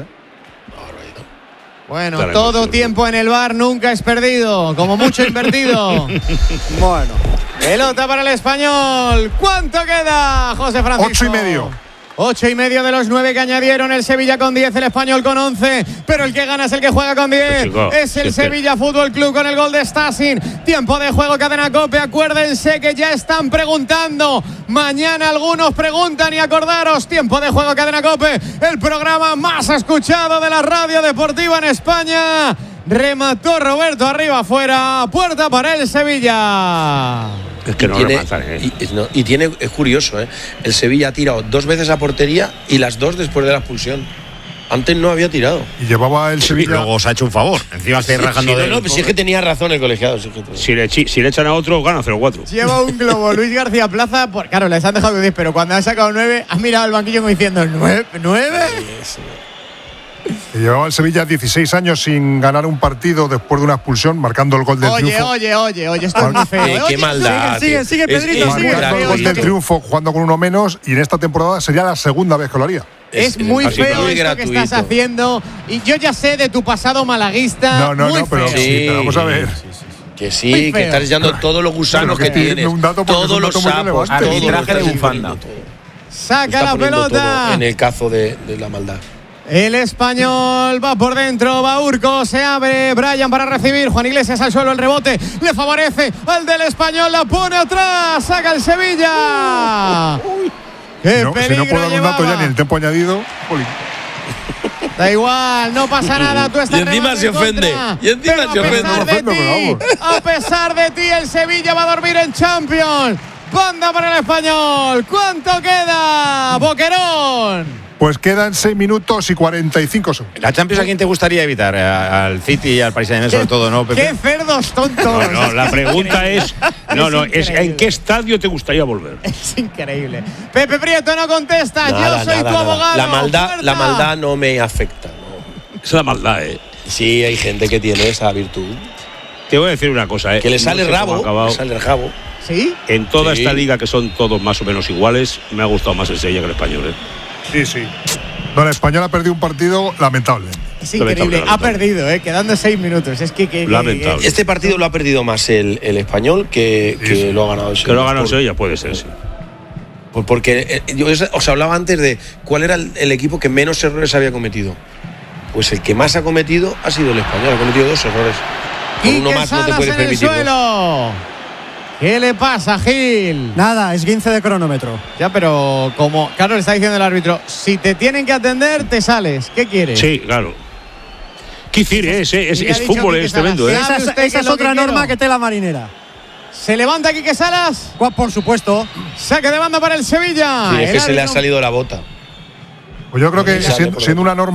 Bueno, Estará todo imposible. tiempo en el bar nunca es perdido, como mucho invertido. Bueno. Pelota para el español. ¿Cuánto queda, José Francisco? Ocho y medio. Ocho y medio de los nueve que añadieron, el Sevilla con diez, el español con once, pero el que gana es el que juega con diez. Chico, Es el si es que- Sevilla Fútbol Club con el gol de Stasin. Tiempo de juego, cadena COPE. Acuérdense que ya están preguntando. Mañana algunos preguntan y acordaros. Tiempo de juego, cadena COPE. El programa más escuchado de la radio deportiva en España. Remató Roberto arriba, afuera. Puerta para el Sevilla. Es que no tiene, rematan, ¿eh? y, no, y tiene, es curioso, ¿eh? El Sevilla ha tirado dos veces a portería y las dos después de la expulsión. Antes no había tirado. Y llevaba el Y Sevilla. luego os ha hecho un favor. Encima estáis rajando Sí, de no, no, pues sí es que tenía razón el colegiado. Sí que- Si le, chi- si le echan a otro, gana cero cuatro. Lleva un globo Luis García Plaza. Por, claro, les han dejado que diez, pero cuando han sacado nueve, ha mirado al banquillo como diciendo: ¿nueve? ¿Nueve? Que llevaba el Sevilla dieciséis años sin ganar un partido después de una expulsión, marcando el gol del Oye, triunfo. oye, oye, oye, esto es muy feo. Eh, ¿eh? qué Oye, maldad. sigue, tío. sigue, Es- Pedrito, es sigue. muy Marcando grave. el gol del triunfo jugando con uno menos, y en esta temporada sería la segunda vez que lo haría. Es muy así, feo muy esto gratuito. que estás haciendo. Y yo ya sé de tu pasado malaguista. No, no, muy no, pero feo. sí, pero vamos a ver. Que Muy sí, feo. que estás echando todos los gusanos Pero que que tienes. tiene un dato porque es Todos un los dato muy sapos. relevante. todo lo Arbitraje de estás bufanda. poniendo todo. Saca Está la poniendo todo pelota. en el cazo de, de la maldad. El español va por dentro, va Urco, se abre, Brian para recibir, Juan Iglesias al suelo, el rebote, le favorece al del español, la pone atrás, saca el Sevilla. ¡Qué Si no, si peligro no puedo dar un dato llevaba! ya ni el tiempo añadido. jolín. Da igual, no pasa nada, tú estás Y encima remate se en ofende, contra. y encima Pero se a ofende. pesar No me de ofendo, ti, pero a pesar de ti, el Sevilla va a dormir en Champions. Banda para el español. ¿Cuánto queda, Boquerón? Pues quedan seis minutos y cuarenta y cinco segundos. ¿La Champions a quién te gustaría evitar? A- Al City y al Paris Saint-Germain sobre todo, ¿no, Pepe? ¡Qué cerdos tontos! No, no, la pregunta es, no, no, es increíble. ¿en qué estadio te gustaría volver? Es increíble. Pepe Prieto no contesta. Nada, Yo soy nada, tu nada. abogado. La maldad, Puerta. la maldad no me afecta. no. Es la maldad, ¿eh? Sí, hay gente que tiene esa virtud. Te voy a decir una cosa, ¿eh? Que le No sale sé cómo ha rabo. acabado. Le sale el rabo. ¿Sí? En toda Sí. esta liga, que son todos más o menos iguales, me ha gustado más el Sevilla que el español, ¿eh? Sí, sí. No, el español ha perdido un partido lamentable. Es increíble. Lamentable, Ha perdido, ¿eh? Quedando seis minutos. Es que. que- que- Lamentable. Este partido lo ha perdido más el, el español que, que Sí. lo ha ganado el Que lo ha ganado el Por- Sevilla, puede ser, sí. por- Porque eh, yo os- os hablaba antes de cuál era el, el equipo que menos errores había cometido. Pues el que más ha cometido ha sido el español. Ha cometido dos errores. Con uno Quique más no te Salas puedes en el permitir. suelo. ¿Qué le pasa, Gil? Nada, es quince de cronómetro. Ya, pero como, claro, le está diciendo el árbitro, si te tienen que atender, te sales. ¿Qué quieres? Sí, claro. ¿Qué decir? Es, es, Y le ha es dicho fútbol, Quique es Salas, tremendo. ¿eh? Esa, ¿Sabe usted esa qué es lo otra que norma quiero? que tela marinera. ¿Se levanta Quique Salas? Gua- Por supuesto. Saque de banda para el Sevilla. Sí, es El que se le ha árbitro- salido la bota. Pues yo creo que Sale siendo, por siendo una norma